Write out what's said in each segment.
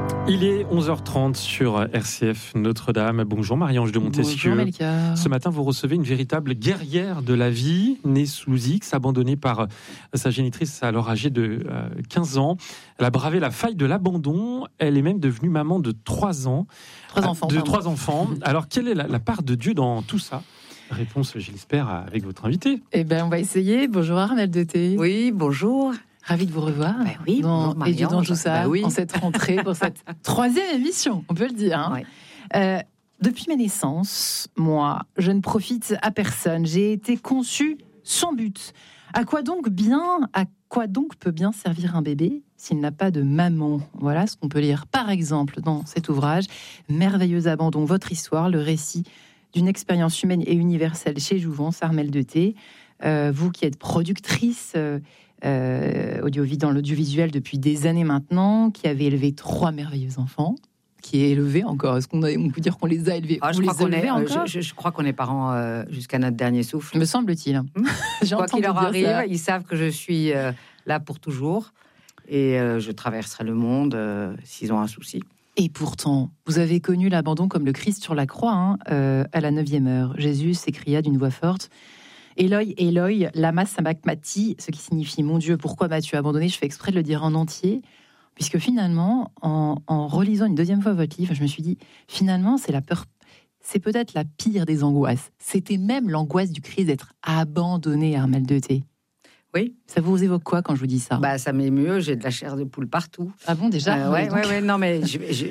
Il est 11h30 sur RCF Notre-Dame. Bonjour Marie-Ange de Montesquieu. Bonjour Melchior. Ce matin, vous recevez une véritable guerrière de la vie, née sous X, abandonnée par sa génitrice alors âgée de 15 ans. Elle a bravé la faille de l'abandon. Elle est même devenue maman de 3 ans. Trois enfants. Alors, quelle est la part de Dieu dans tout ça ? Réponse, je l'espère, avec votre invité. Eh bien, on va essayer. Bonjour Armelle de Thé. Oui, bonjour. Ravi de vous revoir. Oui, dans bonjour Et du dans tout ça, oui. en cette rentrée, pour cette 3e émission, on peut le dire. Hein. Ouais. Depuis ma naissance, moi, je ne profite à personne. J'ai été conçue sans but. À quoi donc peut bien servir un bébé s'il n'a pas de maman ? Voilà ce qu'on peut lire, par exemple, dans cet ouvrage « Merveilleux abandon, votre histoire », le récit d'une expérience humaine et universelle chez Jouvence, Armelle de Thé. Vous qui êtes productrice dans l'audiovisuel depuis des années maintenant, qui avez élevé 3 merveilleux enfants, qui est élevé encore. Est-ce qu'on peut dire qu'on les a élevés ? Je crois qu'on est parents jusqu'à notre dernier souffle. Me semble-t-il. Quoi qu'il leur arrive, ils savent que je suis là pour toujours et je traverserai le monde s'ils ont un souci. Et pourtant, vous avez connu l'abandon comme le Christ sur la croix, à la 9e heure. Jésus s'écria d'une voix forte: Eloi, Eloi, lama sabachthani, ce qui signifie « Mon Dieu, pourquoi m'as-tu abandonné ?» Je fais exprès de le dire en entier, puisque finalement, en relisant une 2e fois votre livre, je me suis dit, finalement, c'est la peur, c'est peut-être la pire des angoisses. C'était même l'angoisse du Christ d'être abandonné, Armelle de Thé. Oui. Ça vous évoque quoi quand je vous dis ça ? Ça m'émeut, j'ai de la chair de poule partout. Ah bon, déjà ? Ouais, non, mais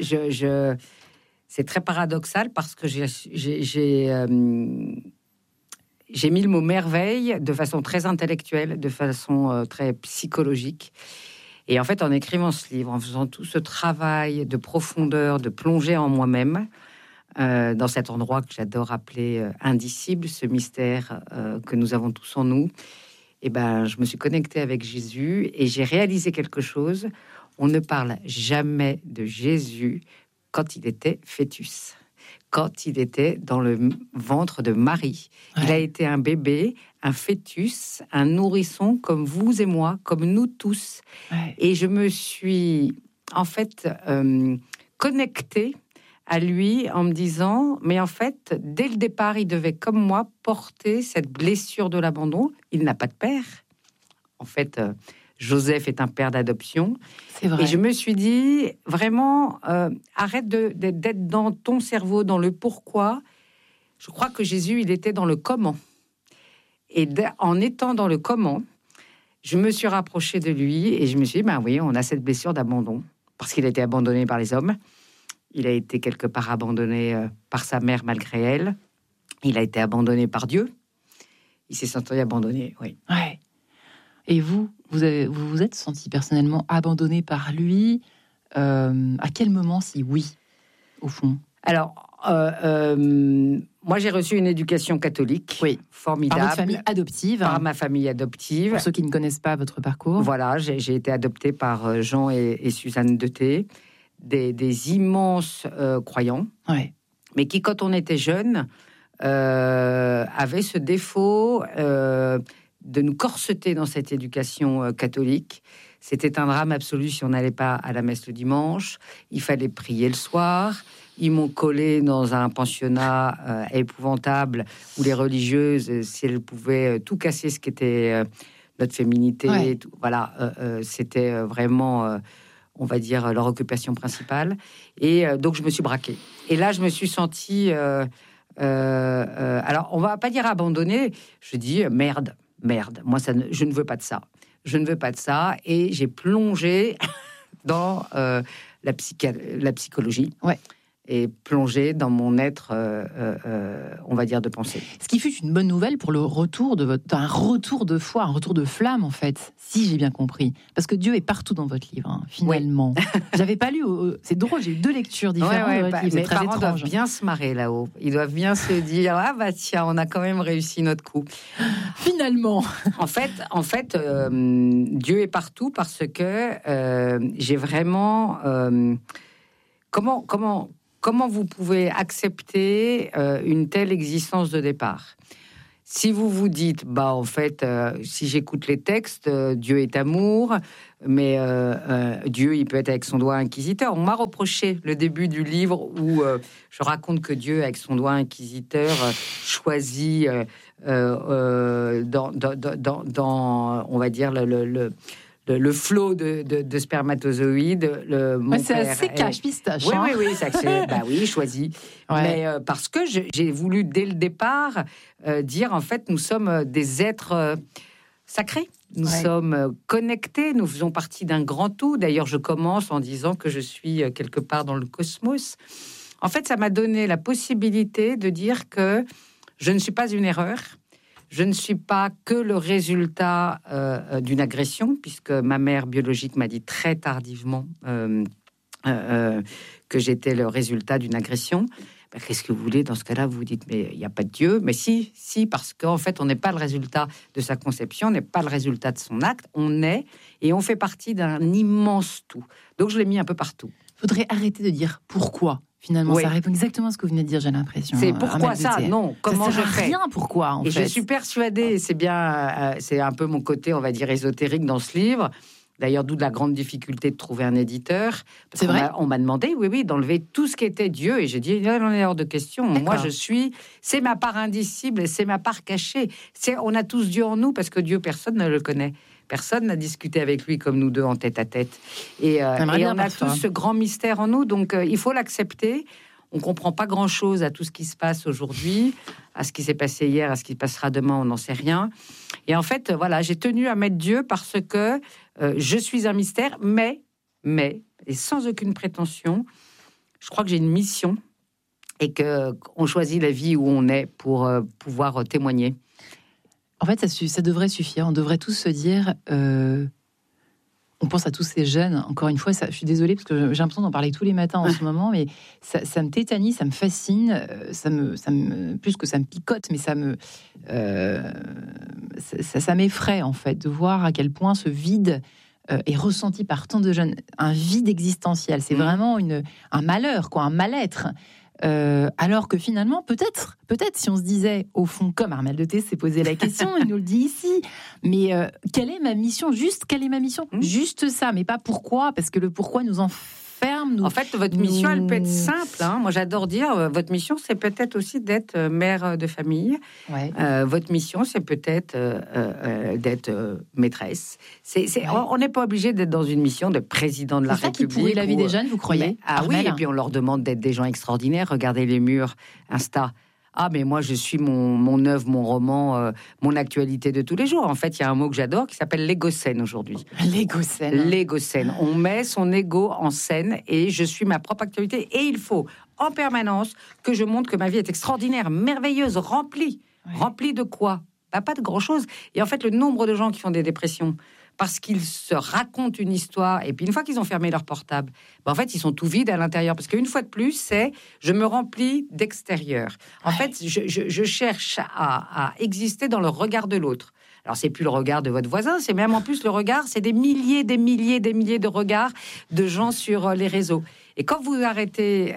c'est très paradoxal parce que j'ai mis le mot merveille de façon très intellectuelle, de façon très psychologique. Et en fait, en écrivant ce livre, en faisant tout ce travail de profondeur, de plonger en moi-même, dans cet endroit que j'adore appeler indicible, ce mystère que nous avons tous en nous, je me suis connectée avec Jésus et j'ai réalisé quelque chose. On ne parle jamais de Jésus quand il était fœtus, quand il était dans le ventre de Marie. Ouais. Il a été un bébé, un fœtus, un nourrisson comme vous et moi, comme nous tous. Ouais. Et je me suis en fait connectée à lui en me disant, mais en fait, dès le départ, il devait, comme moi, porter cette blessure de l'abandon. Il n'a pas de père. En fait, Joseph est un père d'adoption. C'est vrai. Et je me suis dit, vraiment, arrête d'être dans ton cerveau, dans le pourquoi. Je crois que Jésus, il était dans le comment. Et en étant dans le comment, je me suis rapprochée de lui et je me suis dit, oui, on a cette blessure d'abandon. Parce qu'il a été abandonné par les hommes. Il a été quelque part abandonné par sa mère malgré elle. Il a été abandonné par Dieu. Il s'est senti abandonné, oui. Ouais. Et vous vous êtes senti personnellement abandonné par lui. À quel moment, si oui, au fond ? Alors, moi, j'ai reçu une éducation catholique, oui, formidable. Par votre famille adoptive. Par ma famille adoptive. Pour ceux qui ne connaissent pas votre parcours. Voilà, j'ai été adoptée par Jean et Suzanne de Thé. Des immenses croyants, ouais. Mais qui, quand on était jeune, avaient ce défaut de nous corseter dans cette éducation catholique. C'était un drame absolu si on n'allait pas à la messe le dimanche. Il fallait prier le soir. Ils m'ont collé dans un pensionnat épouvantable où les religieuses, si elles pouvaient tout casser ce qui était notre féminité, ouais. tout, voilà, c'était vraiment... on va dire, leur occupation principale. Et donc, je me suis braquée. Et là, je me suis sentie... alors, on va pas dire abandonnée. Je dis, merde. Moi, je ne veux pas de ça. Je ne veux pas de ça. Et j'ai plongé dans la psychologie. Ouais. Et plongé dans mon être, on va dire, de pensée. Ce qui fut une bonne nouvelle pour le retour un retour de foi, un retour de flamme, en fait, si j'ai bien compris. Parce que Dieu est partout dans votre livre, finalement. Oui. J'avais pas lu... c'est drôle, j'ai eu 2 lectures différentes de votre livre. C'est très étrange. Les parents doivent bien se marrer là-haut. Ils doivent bien se dire, tiens, on a quand même réussi notre coup. Finalement. En fait, Dieu est partout parce que j'ai vraiment... Comment vous pouvez accepter une telle existence de départ ? Si vous vous dites, en fait, si j'écoute les textes, Dieu est amour, mais Dieu, il peut être avec son doigt inquisiteur. On m'a reproché le début du livre où je raconte que Dieu, avec son doigt inquisiteur, choisit dans, on va dire, le flot de spermatozoïdes. C'est assez cache-pistache. Oui, oui, choisi. Ouais. Mais parce que j'ai voulu, dès le départ, dire, en fait, nous sommes des êtres sacrés. Nous sommes connectés, nous faisons partie d'un grand tout. D'ailleurs, je commence en disant que je suis quelque part dans le cosmos. En fait, ça m'a donné la possibilité de dire que je ne suis pas une erreur. Je ne suis pas que le résultat d'une agression, puisque ma mère biologique m'a dit très tardivement que j'étais le résultat d'une agression. Qu'est-ce que vous voulez dans ce cas-là? Vous vous dites, mais il n'y a pas de Dieu. Mais si, parce qu'en fait, on n'est pas le résultat de sa conception, on n'est pas le résultat de son acte. On est, et on fait partie d'un immense tout. Donc, je l'ai mis un peu partout. Il faudrait arrêter de dire pourquoi. Finalement, ça répond exactement à ce que vous venez de dire, j'ai l'impression. C'est pourquoi ça? Non, comment je fais? Rien, pourquoi, en fait. Je suis persuadée, et c'est bien, c'est un peu mon côté, on va dire, ésotérique dans ce livre. D'ailleurs, d'où de la grande difficulté de trouver un éditeur. C'est vrai? On m'a demandé, oui, d'enlever tout ce qui était Dieu. Et j'ai dit, il en est hors de question. D'accord. Moi, c'est ma part indicible, et c'est ma part cachée. On a tous Dieu en nous, parce que Dieu, personne ne le connaît. Personne n'a discuté avec lui comme nous deux en tête à tête. Et on a tous ce grand mystère en nous, donc il faut l'accepter. On ne comprend pas grand-chose à tout ce qui se passe aujourd'hui, à ce qui s'est passé hier, à ce qui passera demain, on n'en sait rien. Et en fait, voilà, j'ai tenu à mettre Dieu parce que je suis un mystère, mais, et sans aucune prétention, je crois que j'ai une mission et qu'on choisit la vie où on est pour pouvoir témoigner. En fait, ça devrait suffire. On devrait tous se dire... On pense à tous ces jeunes. Encore une fois, je suis désolée parce que j'ai l'impression d'en parler tous les matins en ce moment, mais ça me tétanise, ça me fascine, ça me plus que ça me picote, mais ça m'effraie en fait de voir à quel point ce vide est ressenti par tant de jeunes. Un vide existentiel, c'est vraiment un malheur, un mal-être. Alors que finalement, peut-être, si on se disait, au fond, comme Armel de Thé s'est posé la question, il nous le dit ici, mais quelle est ma mission? Quelle est ma mission? Juste ça, mais pas pourquoi, parce que le pourquoi nous enferme. En fait, votre mission, elle peut être simple. Moi, j'adore dire, votre mission, c'est peut-être aussi d'être mère de famille. Ouais. Votre mission, c'est peut-être d'être maîtresse. On n'est pas obligé d'être dans une mission de président de la République. C'est ça qui pourrit la vie des jeunes, vous croyez? Oui, et puis on leur demande d'être des gens extraordinaires. Regardez les murs Insta. Ah, mais moi, je suis mon œuvre, mon roman, mon actualité de tous les jours. En fait, il y a un mot que j'adore qui s'appelle l'égocène aujourd'hui. L'égocène. On met son ego en scène et je suis ma propre actualité. Et il faut, en permanence, que je montre que ma vie est extraordinaire, merveilleuse, remplie. Ouais. Remplie de quoi? Pas de grand-chose. Et en fait, le nombre de gens qui font des dépressions parce qu'ils se racontent une histoire, et puis une fois qu'ils ont fermé leur portable, en fait, ils sont tout vides à l'intérieur. Parce qu'une fois de plus, je me remplis d'extérieur. En fait, je cherche à exister dans le regard de l'autre. Alors, c'est plus le regard de votre voisin, c'est même en plus le regard, c'est des milliers de regards de gens sur les réseaux. Et quand vous arrêtez,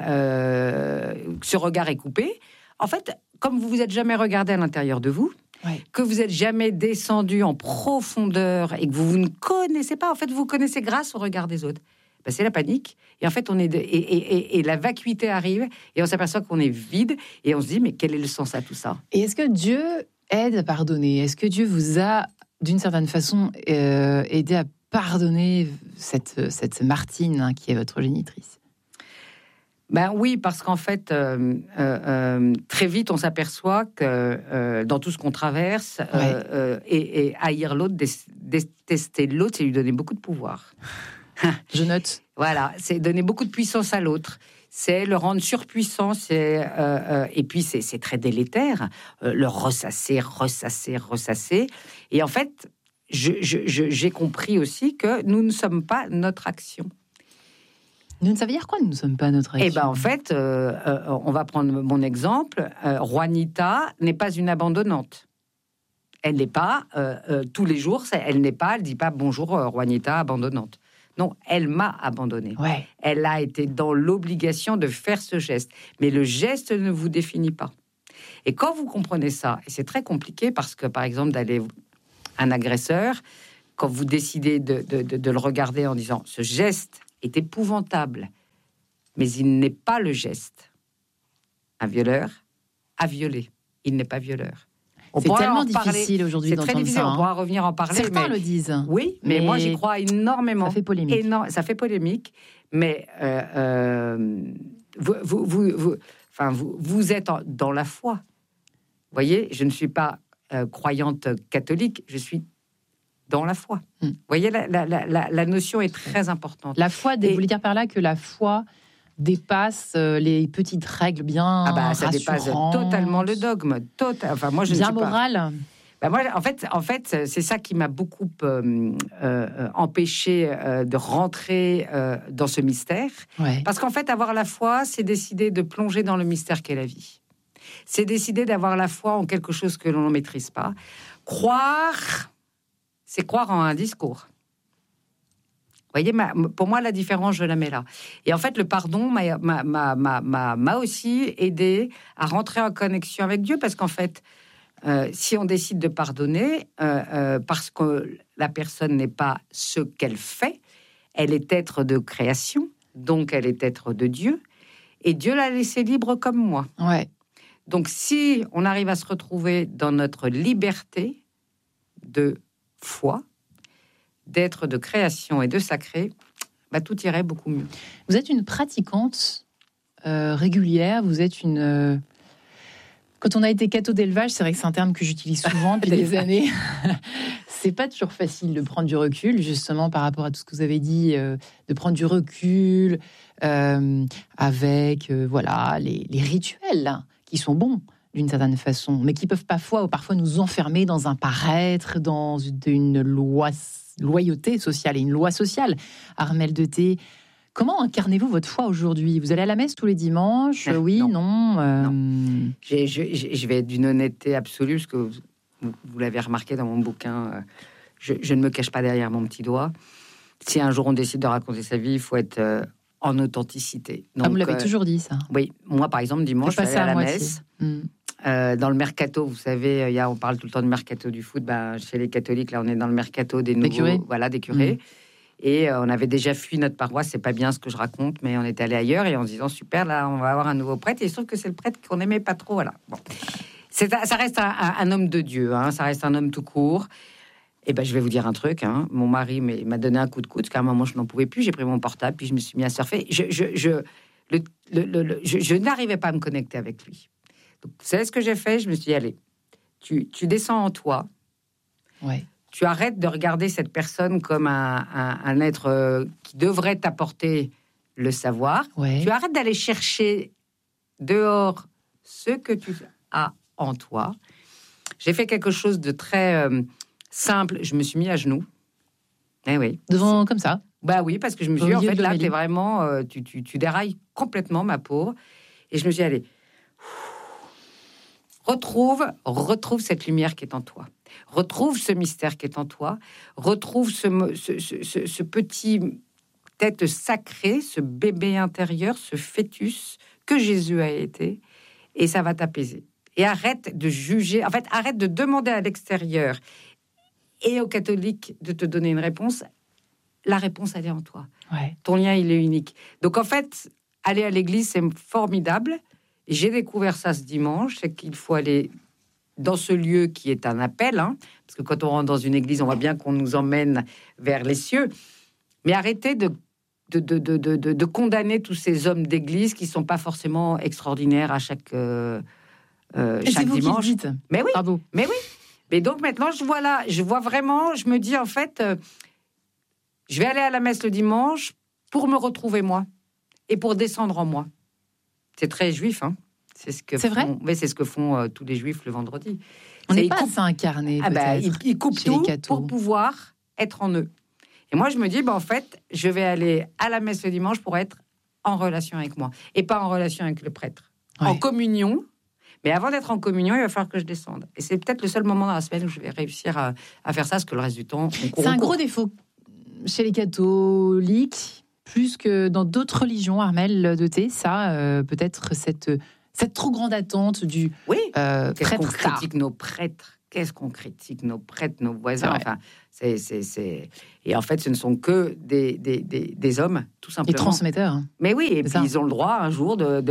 ce regard est coupé, en fait, comme vous vous êtes jamais regardé à l'intérieur de vous, que vous n'êtes jamais descendu en profondeur et que vous ne connaissez pas, en fait, vous connaissez grâce au regard des autres. C'est la panique. Et en fait, et la vacuité arrive et on s'aperçoit qu'on est vide et on se dit, mais quel est le sens à tout ça? Et est-ce que Dieu aide à pardonner? Est-ce que Dieu vous a, d'une certaine façon, aidé à pardonner cette Martine qui est votre génitrice? Oui, parce qu'en fait, très vite, on s'aperçoit que dans tout ce qu'on traverse, et haïr l'autre, détester l'autre, c'est lui donner beaucoup de pouvoir. Je note. Voilà, c'est donner beaucoup de puissance à l'autre. C'est le rendre surpuissant, et puis c'est très délétère, le ressasser. Et en fait, j'ai compris aussi que nous ne sommes pas notre action. Ça veut dire quoi, nous ne sommes pas notre action? En fait, on va prendre mon exemple. Juanita n'est pas une abandonnante. Elle n'est pas, tous les jours, elle dit pas bonjour Juanita, abandonnante. Non, elle m'a abandonnée. Ouais. Elle a été dans l'obligation de faire ce geste. Mais le geste ne vous définit pas. Et quand vous comprenez ça, et c'est très compliqué parce que, par exemple, d'aller un agresseur, quand vous décidez de le regarder en disant « ce geste est épouvantable », mais il n'est pas le geste. Un violeur a violé. Il n'est pas violeur. C'est tellement difficile aujourd'hui d'entendre ça. C'est très difficile, on pourra revenir en parler. Certains le disent. Oui, mais moi j'y crois énormément. Ça fait polémique. Ça fait polémique, mais vous êtes dans la foi. Vous voyez, je ne suis pas croyante catholique, je suis dans la foi. Vous voyez, la notion est très importante. La foi, vous voulez dire par là que la foi dépasse les petites règles bien ça dépasse totalement le dogme. Moi, je bien ne suis moral. Moi, en fait, c'est ça qui m'a beaucoup empêché de rentrer dans ce mystère. Ouais. Parce qu'en fait, avoir la foi, c'est décider de plonger dans le mystère qu'est la vie. C'est décider d'avoir la foi en quelque chose que l'on ne maîtrise pas. Croire, c'est croire en un discours. Vous voyez, pour moi, la différence, je la mets là. Et en fait, le pardon m'a aussi aidé à rentrer en connexion avec Dieu, parce qu'en fait, si on décide de pardonner, parce que la personne n'est pas ce qu'elle fait, elle est être de création, donc elle est être de Dieu, et Dieu l'a laissée libre comme moi. Ouais. Donc, si on arrive à se retrouver dans notre liberté de foi, d'être de création et de sacré, tout irait beaucoup mieux. Vous êtes une pratiquante régulière, vous êtes une... Quand on a été catho d'élevage, c'est vrai que c'est un terme que j'utilise souvent depuis des années. C'est pas toujours facile de prendre du recul, justement, par rapport à tout ce que vous avez dit, de prendre du recul avec les rituels là, qui sont bons d'une certaine façon, mais qui peuvent parfois nous enfermer dans un paraître, dans une loyauté sociale et une loi sociale. Armelle de Thé, comment incarnez-vous votre foi aujourd'hui ? Vous allez à la messe tous les dimanches ? Oui, non. Je vais être d'une honnêteté absolue, parce que vous l'avez remarqué dans mon bouquin, je ne me cache pas derrière mon petit doigt. Si un jour on décide de raconter sa vie, il faut être en authenticité. Donc, vous l'avez toujours dit, ça. Oui, moi par exemple, dimanche, je vais aller à la messe. Dans le mercato, vous savez, on parle tout le temps de mercato du foot. Chez les catholiques, là, on est dans le mercato des nouveaux, des curés. Et on avait déjà fui notre paroisse. C'est pas bien ce que je raconte, mais on est allé ailleurs et en se disant super, là, on va avoir un nouveau prêtre. Et il se trouve que c'est le prêtre qu'on n'aimait pas trop. Voilà. Bon. Ça reste un homme de Dieu. Ça reste un homme tout court. Et je vais vous dire un truc. Mon mari m'a donné un coup de coude, car à un moment je n'en pouvais plus. J'ai pris mon portable, puis je me suis mis à surfer. Je n'arrivais pas à me connecter avec lui. Donc, vous savez ce que j'ai fait ? Je me suis dit, allez, tu descends en toi. Ouais. Tu arrêtes de regarder cette personne comme un être qui devrait t'apporter le savoir. Ouais. Tu arrêtes d'aller chercher dehors ce que tu as en toi. J'ai fait quelque chose de très simple. Je me suis mis à genoux. Eh oui. Devant, comme ça ? Oui, parce que je me suis dit, en fait, là, t'es vraiment... tu dérailles complètement, ma pauvre. Et je me suis dit, allez... Retrouve cette lumière qui est en toi. Retrouve ce mystère qui est en toi. Retrouve ce petit être sacré, ce bébé intérieur, ce fœtus que Jésus a été. Et ça va t'apaiser. Et arrête de juger. En fait, arrête de demander à l'extérieur et aux catholiques de te donner une réponse. La réponse, elle est en toi. Ouais. Ton lien, il est unique. Donc, en fait, aller à l'église, c'est formidable. J'ai découvert ça ce dimanche, c'est qu'il faut aller dans ce lieu qui est un appel, parce que quand on rentre dans une église, on voit bien qu'on nous emmène vers les cieux, mais arrêtez de condamner tous ces hommes d'église qui sont pas forcément extraordinaires à chaque dimanche. Dites. Mais oui, bravo. Mais oui. Mais donc maintenant, je vois vraiment, je me dis en fait, je vais aller à la messe le dimanche pour me retrouver moi et pour descendre en moi. C'est très juif, C'est vrai. Mais c'est ce que font tous les juifs le vendredi. On n'est pas assez incarné, peut-être. Ils coupent tout pour pouvoir être en eux. Et moi, je me dis, en fait, je vais aller à la messe le dimanche pour être en relation avec moi et pas en relation avec le prêtre. Ouais. En communion. Mais avant d'être en communion, il va falloir que je descende. Et c'est peut-être le seul moment dans la semaine où je vais réussir à faire ça, parce que le reste du temps, on court. C'est un gros défaut chez les catholiques, plus que dans d'autres religions, Armelle de Thé, ça, peut-être cette cette trop grande attente du Qu'est-ce qu'on prêtre star. critique nos prêtres? Qu'est-ce qu'on critique nos prêtres, nos voisins? Enfin, c'est... Et en fait, ce ne sont que des hommes, tout simplement. Les transmetteurs. Mais oui, et C'est puis ça. ils ont le droit un jour de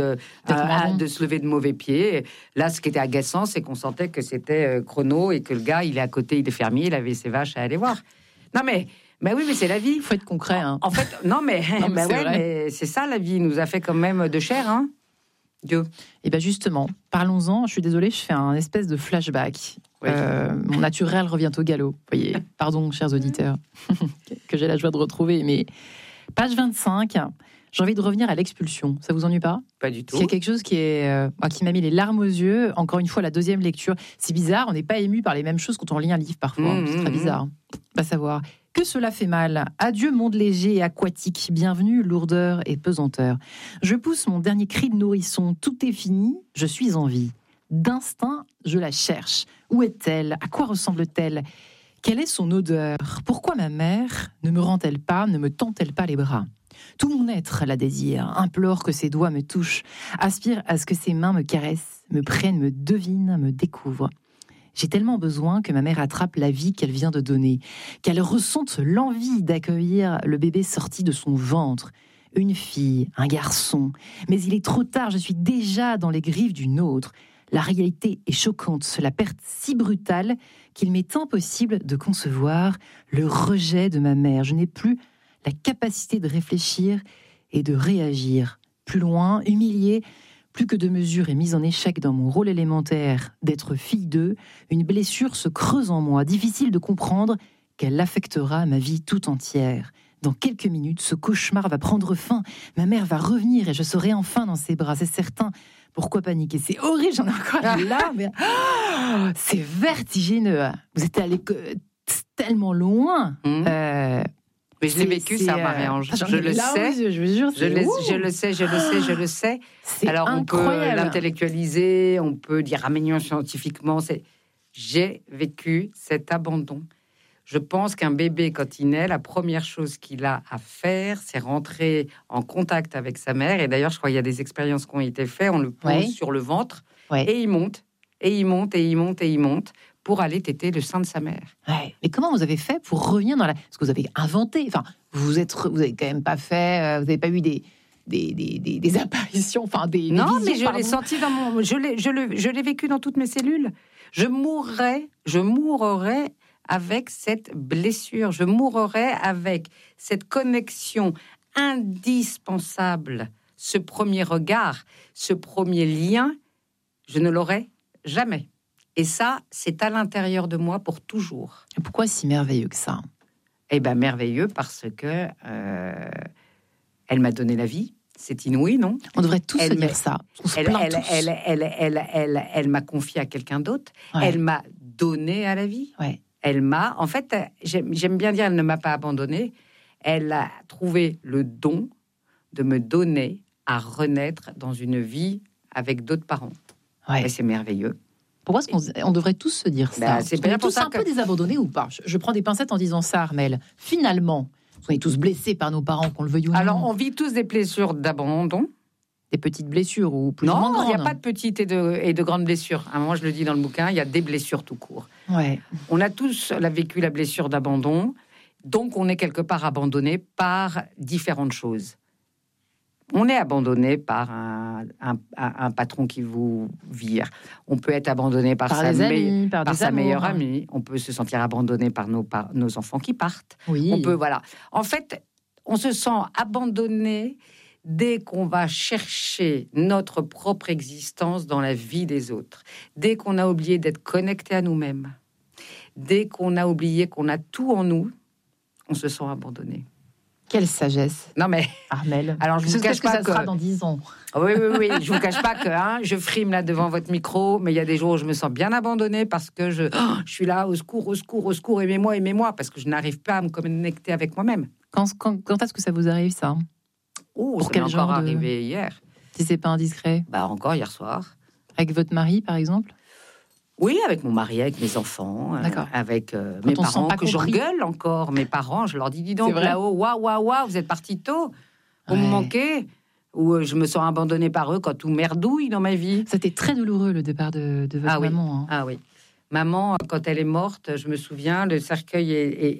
se lever de mauvais pied. Là, ce qui était agaçant, c'est qu'on sentait que c'était chrono et que le gars, il est à côté, il est fermier, il avait ses vaches à aller voir. Non, mais oui, mais c'est la vie. Il faut être concret. Hein. En fait, non, mais, mais c'est vrai. mais c'est ça, la vie. Il nous a fait quand même de chair, hein, Dieu. Et bien justement, parlons-en. Je suis désolée, je fais un espèce de flashback. Oui. Mon naturel revient au galop. Voyez, pardon, chers auditeurs, que j'ai la joie de retrouver. Mais page 25, j'ai envie de revenir à l'expulsion. Ça vous ennuie pas? Pas du tout. Il y a quelque chose qui m'a mis les larmes aux yeux. Encore une fois, la deuxième lecture. C'est bizarre, on n'est pas ému par les mêmes choses quand on lit un livre parfois. C'est très bizarre. Pas savoir. Que cela fait mal. Adieu monde léger et aquatique. Bienvenue lourdeur et pesanteur. Je pousse mon dernier cri de nourrisson. Tout est fini, je suis en vie. D'instinct, je la cherche. Où est-elle? À quoi ressemble-t-elle? Quelle est son odeur? Pourquoi ma mère ne me rend-elle pas, ne me tend-elle pas les bras? Tout mon être la désire, implore que ses doigts me touchent, aspire à ce que ses mains me caressent, me prennent, me devinent, me découvrent. J'ai tellement besoin que ma mère attrape la vie qu'elle vient de donner, qu'elle ressente l'envie d'accueillir le bébé sorti de son ventre. Une fille, un garçon. Mais il est trop tard, je suis déjà dans les griffes d'une autre. La réalité est choquante, la perte si brutale qu'il m'est impossible de concevoir le rejet de ma mère. Je n'ai plus la capacité de réfléchir et de réagir. Plus loin, humiliée, plus que de mesure et mise en échec dans mon rôle élémentaire d'être fille d'eux, une blessure se creuse en moi, difficile de comprendre qu'elle affectera ma vie tout entière. Dans quelques minutes, ce cauchemar va prendre fin. Ma mère va revenir et je serai enfin dans ses bras, c'est certain. Pourquoi paniquer? C'est horrible, j'en ai encore là, mais c'est vertigineux. Vous êtes allé tellement loin. Mais je l'ai vécu, ça, Marie-Ange. Je le sais. Je vous jure, je le sais. C'est alors, incroyable. On peut l'intellectualiser, on peut dire mignon scientifiquement. J'ai vécu cet abandon. Je pense qu'un bébé, quand il naît, la première chose qu'il a à faire, c'est rentrer en contact avec sa mère. Et d'ailleurs, je crois qu'il y a des expériences qui ont été faites. On le pose sur le ventre et il monte, et il monte, et il monte, et il monte pour aller téter le sein de sa mère. Ouais. Mais comment vous avez fait pour revenir dans la... Parce que vous avez inventé. Enfin, vous avez quand même pas fait... vous n'avez pas eu des apparitions, enfin des non, visions, mais je l'ai senti dans mon... Je l'ai vécu dans toutes mes cellules. Je mourrais avec cette blessure. Je mourrais avec cette connexion indispensable. Ce premier regard, ce premier lien, je ne l'aurai jamais. Et ça, c'est à l'intérieur de moi pour toujours. Et pourquoi si merveilleux que ça? Eh bien, merveilleux parce que elle m'a donné la vie. C'est inouï, non? On devrait tous se dire ça. Elle m'a confié à quelqu'un d'autre. Ouais. Elle m'a donné à la vie. Ouais. Elle m'a... En fait, j'aime bien dire, elle ne m'a pas abandonnée. Elle a trouvé le don de me donner à renaître dans une vie avec d'autres parents. Ouais. Et c'est merveilleux. Pourquoi est-ce qu'on devrait tous se dire ça? C'est on est tous un peu désabandonnés ou pas? Je prends des pincettes en disant ça, Armelle. Finalement, on est tous blessés par nos parents, qu'on le veuille ou non. Alors, on vit tous des blessures d'abandon. Des petites blessures ou plus ou moins grandes? Non, il n'y a pas de petites et de grandes blessures. À un moment, je le dis dans le bouquin, il y a des blessures tout court. Ouais. On a tous vécu la blessure d'abandon, donc on est quelque part abandonné par différentes choses. On est abandonné par un patron qui vous vire. On peut être abandonné par sa meilleure amie. On peut se sentir abandonné par nos enfants qui partent. Oui. On peut, voilà. En fait, on se sent abandonné dès qu'on va chercher notre propre existence dans la vie des autres. Dès qu'on a oublié d'être connecté à nous-mêmes. Dès qu'on a oublié qu'on a tout en nous, on se sent abandonné. Quelle sagesse. Non mais Armelle. Alors je vous cache pas que ça sera dans 10 ans. Oui, je vous cache pas que je frime là devant votre micro, mais il y a des jours où je me sens bien abandonnée parce que je suis là au secours, aimez-moi, parce que je n'arrive pas à me connecter avec moi-même. Quand est-ce que ça vous arrive ça? Pour ça m'est encore arrivé hier. Si c'est pas indiscret. Encore hier soir. Avec votre mari par exemple? Oui, avec mon mari, avec mes enfants, avec mes parents que j'engueule encore. Mes parents, je leur dis donc là-haut, waouh, vous êtes partis tôt, vous me manquez. où je me sens abandonnée par eux quand tout merdouille dans ma vie. C'était très douloureux le départ de votre maman. Hein. Ah oui. Maman, quand elle est morte, je me souviens, le cercueil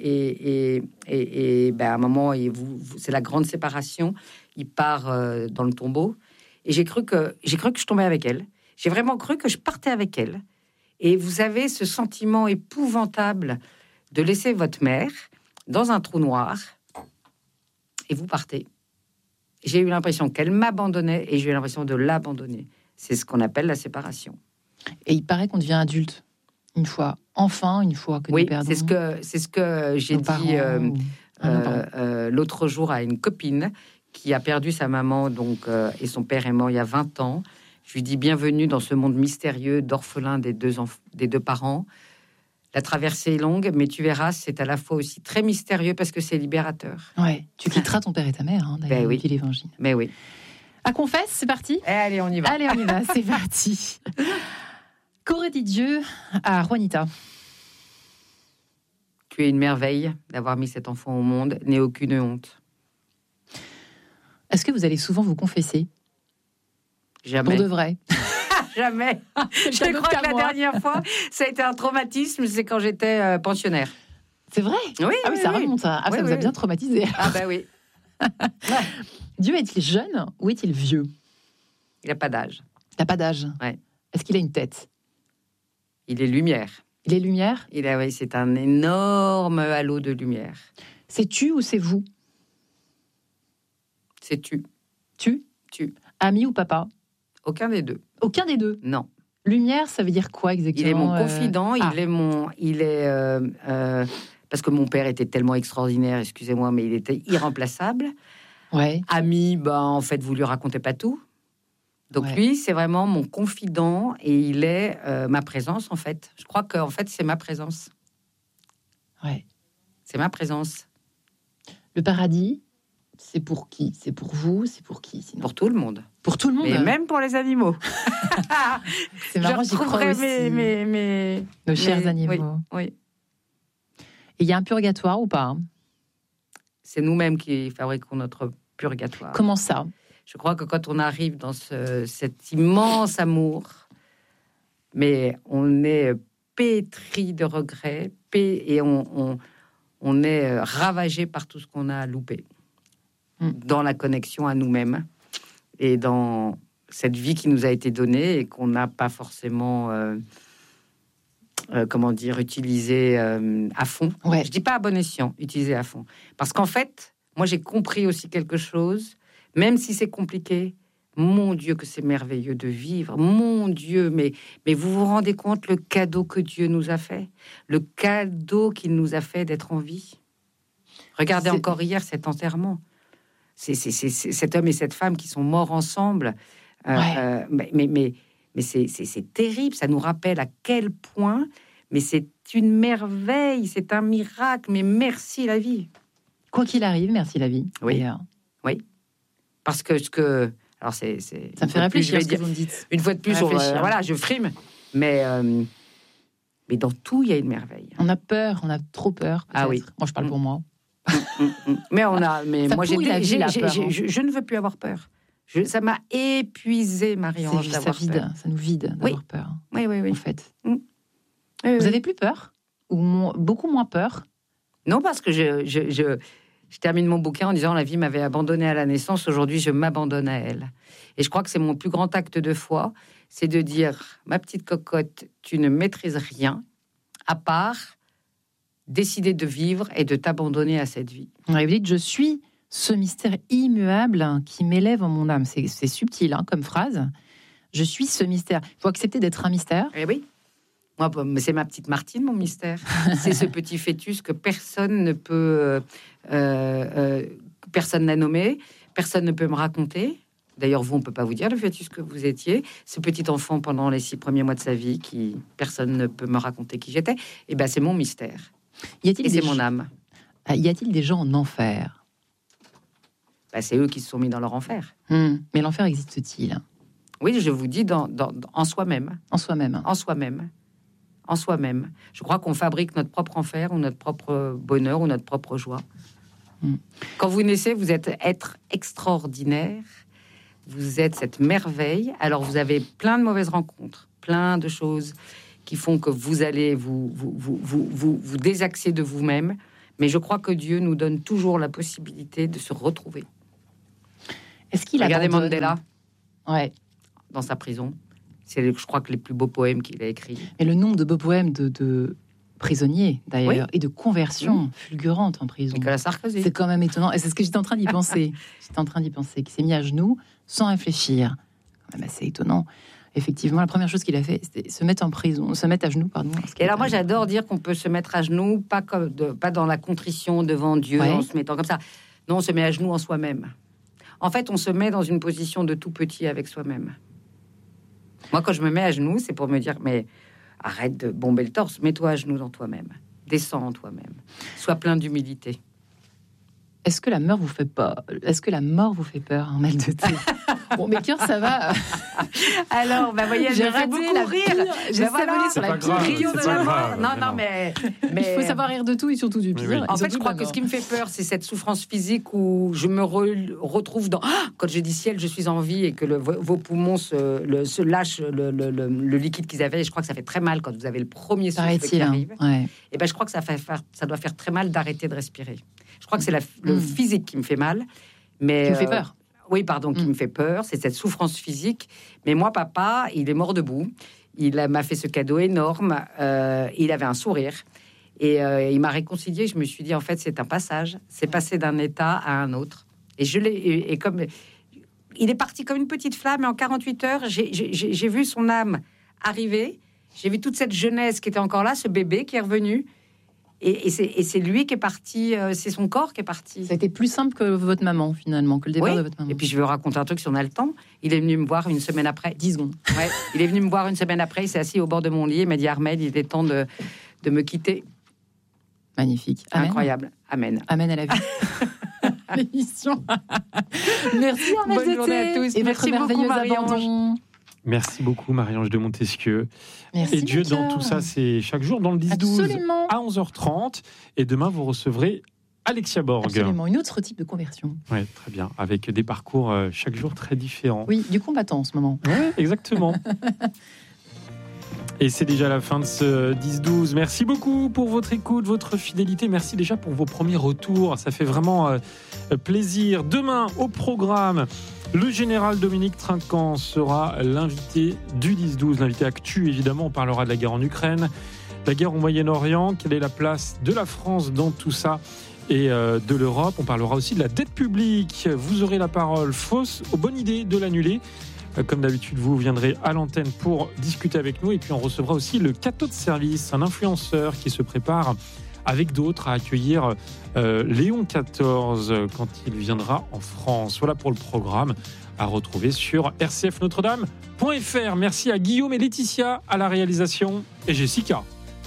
et ben, à un moment, c'est la grande séparation. Il part dans le tombeau. Et j'ai cru que je tombais avec elle. J'ai vraiment cru que je partais avec elle. Et vous avez ce sentiment épouvantable de laisser votre mère dans un trou noir et vous partez. J'ai eu l'impression qu'elle m'abandonnait et j'ai eu l'impression de l'abandonner. C'est ce qu'on appelle la séparation. Et il paraît qu'on devient adulte une fois que nous perdons. C'est ce que j'ai dit l'autre jour à une copine qui a perdu sa maman et son père est mort il y a 20 ans. Je lui dis bienvenue dans ce monde mystérieux d'orphelins des deux parents. La traversée est longue, mais tu verras, c'est à la fois aussi très mystérieux parce que c'est libérateur. Ouais, tu quitteras ton père et ta mère, d'ailleurs, depuis l'Évangile. Mais oui. À confesse, c'est parti. Allez, on y va. Allez, on y va, c'est parti. Qu'aurait dit Dieu à Juanita? Tu es une merveille d'avoir mis cet enfant au monde, n'aie aucune honte. Est-ce que vous allez souvent vous confesser? Jamais. Pour de vrai? Jamais. Je crois que la dernière fois, ça a été un traumatisme, c'est quand j'étais pensionnaire. C'est vrai? Oui, ça remonte. Ça vous a bien traumatisé. Ah bah oui. Dieu est-il jeune ou est-il vieux? Il n'a pas d'âge. Il n'a pas d'âge? Ouais. Est-ce qu'il a une tête? Il est lumière. Il est lumière? C'est un énorme halo de lumière. C'est tu ou c'est vous? C'est tu. Tu? Ami ou papa? Aucun des deux. Aucun des deux? Non. Lumière, ça veut dire quoi exactement? Il est mon confident, parce que mon père était tellement extraordinaire, excusez-moi, mais il était irremplaçable. Ouais. Ami, en fait, vous lui racontez pas tout. Donc lui, c'est vraiment mon confident et il est ma présence, en fait. Je crois qu'en fait, c'est ma présence. Ouais. C'est ma présence. Le paradis, c'est pour qui? C'est pour vous? C'est pour qui sinon? Pour tout le monde. Pour tout le monde? Et même pour les animaux. C'est marrant, j'y crois aussi. Nos chers animaux. Oui. Et il y a un purgatoire ou pas? C'est nous-mêmes qui fabriquons notre purgatoire. Comment ça? Je crois que quand on arrive dans cet immense amour, mais on est pétri de regrets, et on est ravagé par tout ce qu'on a loupé dans la connexion à nous-mêmes et dans cette vie qui nous a été donnée et qu'on n'a pas forcément, utilisée à fond. Ouais. Je dis pas à bon escient, utilisée à fond. Parce qu'en fait, moi j'ai compris aussi quelque chose, même si c'est compliqué. Mon Dieu, que c'est merveilleux de vivre. Mon Dieu, mais vous vous rendez compte le cadeau que Dieu nous a fait? Le cadeau qu'il nous a fait d'être en vie. Regardez encore hier cet enterrement. C'est cet homme et cette femme qui sont morts ensemble. Mais c'est terrible. Ça nous rappelle à quel point, mais c'est une merveille, c'est un miracle. Mais merci la vie. Quoi qu'il arrive, merci la vie. Oui, d'ailleurs. Oui. Parce que alors ça me fait réfléchir ce que vous me dites. Une fois de plus, je frime. Mais dans tout, il y a une merveille. On a peur, on a trop peur. Peut-être. Ah oui. Moi, je parle pour moi. Mais moi, je ne veux plus avoir peur. Ça m'a épuisé, Marie-Ange, d'avoir peur. Ça nous vide d'avoir peur. Oui. En fait. Vous avez plus peur? Ou beaucoup moins peur? Non, parce que je termine mon bouquin en disant la vie m'avait abandonné à la naissance, aujourd'hui je m'abandonne à elle. Et je crois que c'est mon plus grand acte de foi, c'est de dire ma petite cocotte, tu ne maîtrises rien à part décider de vivre et de t'abandonner à cette vie. Vous dites je suis ce mystère immuable qui m'élève en mon âme. C'est subtil comme phrase. Je suis ce mystère. Il faut accepter d'être un mystère. Eh oui. Moi, c'est ma petite Martine, mon mystère. C'est ce petit fœtus que personne ne peut... personne n'a nommé, personne ne peut me raconter. D'ailleurs, vous, on ne peut pas vous dire le fœtus que vous étiez. Ce petit enfant, pendant les 6 premiers mois de sa vie, personne ne peut me raconter qui j'étais. Et ben, c'est mon mystère. C'est mon âme. Y a-t-il des gens en enfer? C'est eux qui se sont mis dans leur enfer. Mais l'enfer existe-t-il? Oui, je vous dis, en soi-même. En soi-même. En soi-même. En soi-même. Je crois qu'on fabrique notre propre enfer ou notre propre bonheur ou notre propre joie. Quand vous naissez, vous êtes être extraordinaire. vous êtes cette merveille. Alors, vous avez plein de mauvaises rencontres, plein de choses qui font que vous allez vous désaxer de vous-même. Mais je crois que Dieu nous donne toujours la possibilité de se retrouver. Est-ce qu'il Regardez abandonne... Mandela, dans sa prison. C'est, je crois, que les plus beaux poèmes qu'il a écrits. Et le nombre de beaux poèmes de prisonniers, d'ailleurs, et de conversions fulgurantes en prison. Nicolas Sarkozy. C'est quand même étonnant. Et c'est ce que j'étais en train d'y penser. Qu'il s'est mis à genoux sans réfléchir. C'est quand même assez étonnant. Effectivement, la première chose qu'il a fait, c'était se mettre à genoux, pardon. Et alors moi, j'adore dire qu'on peut se mettre à genoux, pas dans la contrition devant Dieu, en se mettant comme ça. Non, on se met à genoux en soi-même. En fait, on se met dans une position de tout petit avec soi-même. Moi, quand je me mets à genoux, c'est pour me dire, mais arrête de bomber le torse, mets-toi à genoux dans toi-même. Descends en toi-même. Sois plein d'humilité. Est-ce que la mort vous fait peur ? Armelle de Thé? Bon, mes cœurs, ça va. Alors, voyez, j'ai raté beaucoup rire. J'ai savolé sur la pire rio de la mort. Non, mais il faut savoir rire de tout et surtout du pire. Oui. En fait, je crois que ce qui me fait peur, c'est cette souffrance physique où je me retrouve dans... Quand je dis ciel, je suis en vie et que vos poumons se lâchent le liquide qu'ils avaient. Et je crois que ça fait très mal quand vous avez le premier souffle qui arrive. Et ben, je crois que ça doit faire très mal d'arrêter de respirer. Je crois que c'est le physique qui me fait mal. Mais, qui me fait peur. Oui, pardon, qui me fait peur. C'est cette souffrance physique. Mais moi, papa, il est mort debout. Il m'a fait ce cadeau énorme. Il avait un sourire. Et il m'a réconcilié. Je me suis dit, en fait, c'est un passage. C'est passé d'un état à un autre. Et je l'ai... Et comme... Il est parti comme une petite flamme. Et en 48 heures, j'ai vu son âme arriver. J'ai vu toute cette jeunesse qui était encore là, ce bébé qui est revenu. Et c'est lui qui est parti, c'est son corps qui est parti. Ça a été plus simple que votre maman, finalement, que le départ de votre maman. Et puis je vais vous raconter un truc si on a le temps. Il est venu me voir une semaine après. 10 secondes. Ouais, il est venu me voir une semaine après, il s'est assis au bord de mon lit, il m'a dit, Armelle, il était temps de me quitter. Magnifique. Amen. Incroyable. Amen. Amen à la vie. L'émission. Merci, Armelle. Bonne journée à tous. Et merci votre beaucoup, merveilleuse abandon. Merci beaucoup, Marie-Ange de Montesquieu. Merci, et Dieu dans tout ça, c'est chaque jour dans le 10-12 à 11h30. Et demain, vous recevrez Alexia Borg. Absolument, une autre type de conversion. Oui, très bien, avec des parcours chaque jour très différents. Oui, du combattant en ce moment. Oui, exactement. Et c'est déjà la fin de ce 10-12. Merci beaucoup pour votre écoute, votre fidélité. Merci déjà pour vos premiers retours. Ça fait vraiment plaisir. Demain, au programme, le général Dominique Trinquant sera l'invité du 10-12. L'invité actu, évidemment. On parlera de la guerre en Ukraine, la guerre au Moyen-Orient. Quelle est la place de la France dans tout ça et de l'Europe? On parlera aussi de la dette publique. Vous aurez la parole, fausse ou bonne idée de l'annuler. Comme d'habitude, vous viendrez à l'antenne pour discuter avec nous. Et puis, on recevra aussi le Cateau de service, un influenceur qui se prépare avec d'autres à accueillir Léon XIV quand il viendra en France. Voilà pour le programme à retrouver sur rcfnotredame.fr. Merci à Guillaume et Laetitia à la réalisation et Jessica.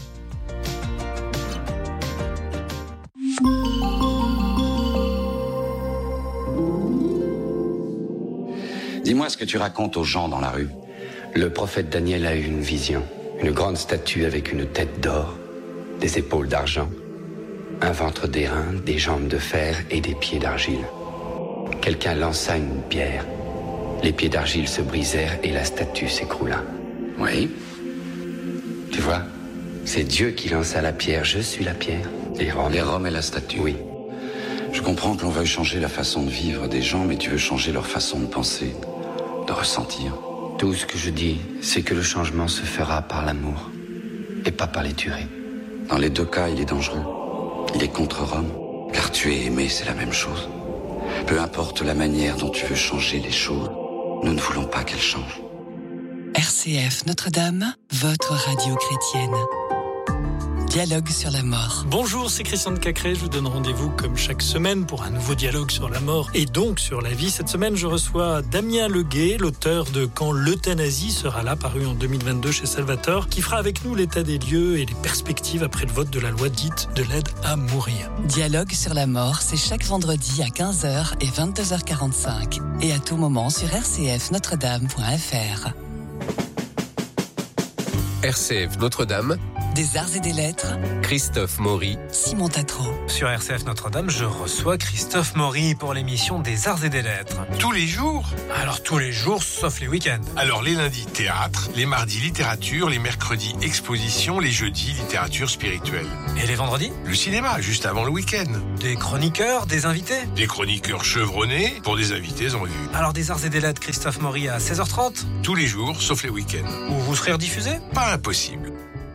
Dis-moi ce que tu racontes aux gens dans la rue. Le prophète Daniel a eu une vision. Une grande statue avec une tête d'or, des épaules d'argent, un ventre d'airain, des jambes de fer et des pieds d'argile. Quelqu'un lança une pierre. Les pieds d'argile se brisèrent et la statue s'écroula. Oui. Tu vois, c'est Dieu qui lança la pierre. Je suis la pierre. Les Roms et la statue. Oui. Je comprends que l'on veuille changer la façon de vivre des gens, mais tu veux changer leur façon de penser, de ressentir. Tout ce que je dis, c'est que le changement se fera par l'amour et pas par les tueries. Dans les deux cas, il est dangereux. Il est contre Rome, car tu es aimé, c'est la même chose. Peu importe la manière dont tu veux changer les choses, nous ne voulons pas qu'elles changent. RCF Notre-Dame, votre radio chrétienne. Dialogue sur la mort. Bonjour, c'est Christian de Cacré. Je vous donne rendez-vous comme chaque semaine pour un nouveau dialogue sur la mort et donc sur la vie. Cette semaine, je reçois Damien Leguet, l'auteur de Quand l'euthanasie sera là, paru en 2022 chez Salvator, qui fera avec nous l'état des lieux et les perspectives après le vote de la loi dite de l'aide à mourir. Dialogue sur la mort, c'est chaque vendredi à 15h et 22h45 et à tout moment sur rcfnotredame.fr. RCF Notre-Dame, Des arts et des lettres, Christophe Maury, Simon Tatro. Sur RCF Notre-Dame, je reçois Christophe Maury pour l'émission des Arts et des Lettres. Tous les jours? Alors tous les jours, sauf les week-ends. Alors les lundis, théâtre, les mardis, littérature, les mercredis, exposition, les jeudis, littérature spirituelle. Et les vendredis? Le cinéma, juste avant le week-end. Des chroniqueurs, des invités? Des chroniqueurs chevronnés pour des invités en vue. Alors des Arts et des Lettres, Christophe Maury à 16h30? Tous les jours, sauf les week-ends. Où vous serez rediffusé? Pas impossible.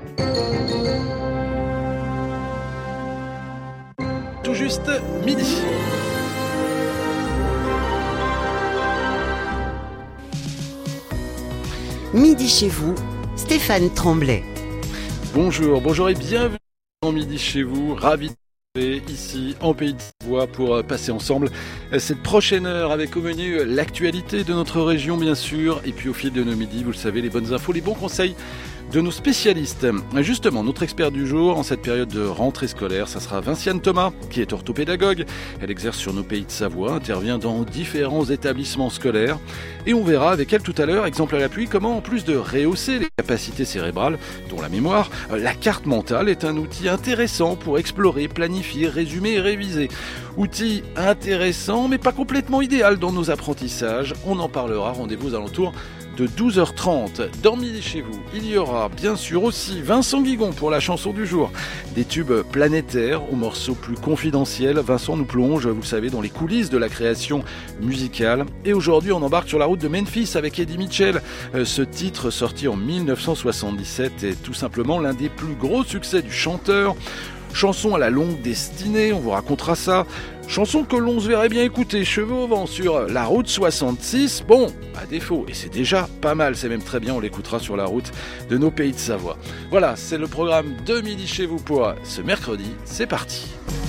Tout juste midi. Midi chez vous, Stéphane Tremblay. Bonjour et bienvenue dans Midi chez vous. Ravi de vous retrouver ici en Pays de Savoie pour passer ensemble cette prochaine heure avec au menu l'actualité de notre région bien sûr. Et puis au fil de nos midis, vous le savez, les bonnes infos, les bons conseils de nos spécialistes. Justement, notre expert du jour en cette période de rentrée scolaire, ça sera Vinciane Thomas, qui est orthopédagogue. Elle exerce sur nos Pays de Savoie, intervient dans différents établissements scolaires. Et on verra avec elle tout à l'heure, exemple à l'appui, comment en plus de rehausser les capacités cérébrales, dont la mémoire, la carte mentale est un outil intéressant pour explorer, planifier, résumer et réviser. Outil intéressant, mais pas complètement idéal dans nos apprentissages. On en parlera, rendez-vous aux alentours de 12h30. Dans Midi chez vous, il y aura bien sûr aussi Vincent Guigon pour la chanson du jour. Des tubes planétaires aux morceaux plus confidentiels. Vincent nous plonge, vous le savez, dans les coulisses de la création musicale. Et aujourd'hui, on embarque sur la route de Memphis avec Eddie Mitchell. Ce titre, sorti en 1977, est tout simplement l'un des plus gros succès du chanteur. Chanson à la longue destinée, on vous racontera ça. Chanson que l'on se verrait bien écouter, cheveux au vent, sur la route 66. Bon, à défaut, et c'est déjà pas mal, c'est même très bien, on l'écoutera sur la route de nos Pays de Savoie. Voilà, c'est le programme de Midi chez vous pour ce mercredi, c'est parti.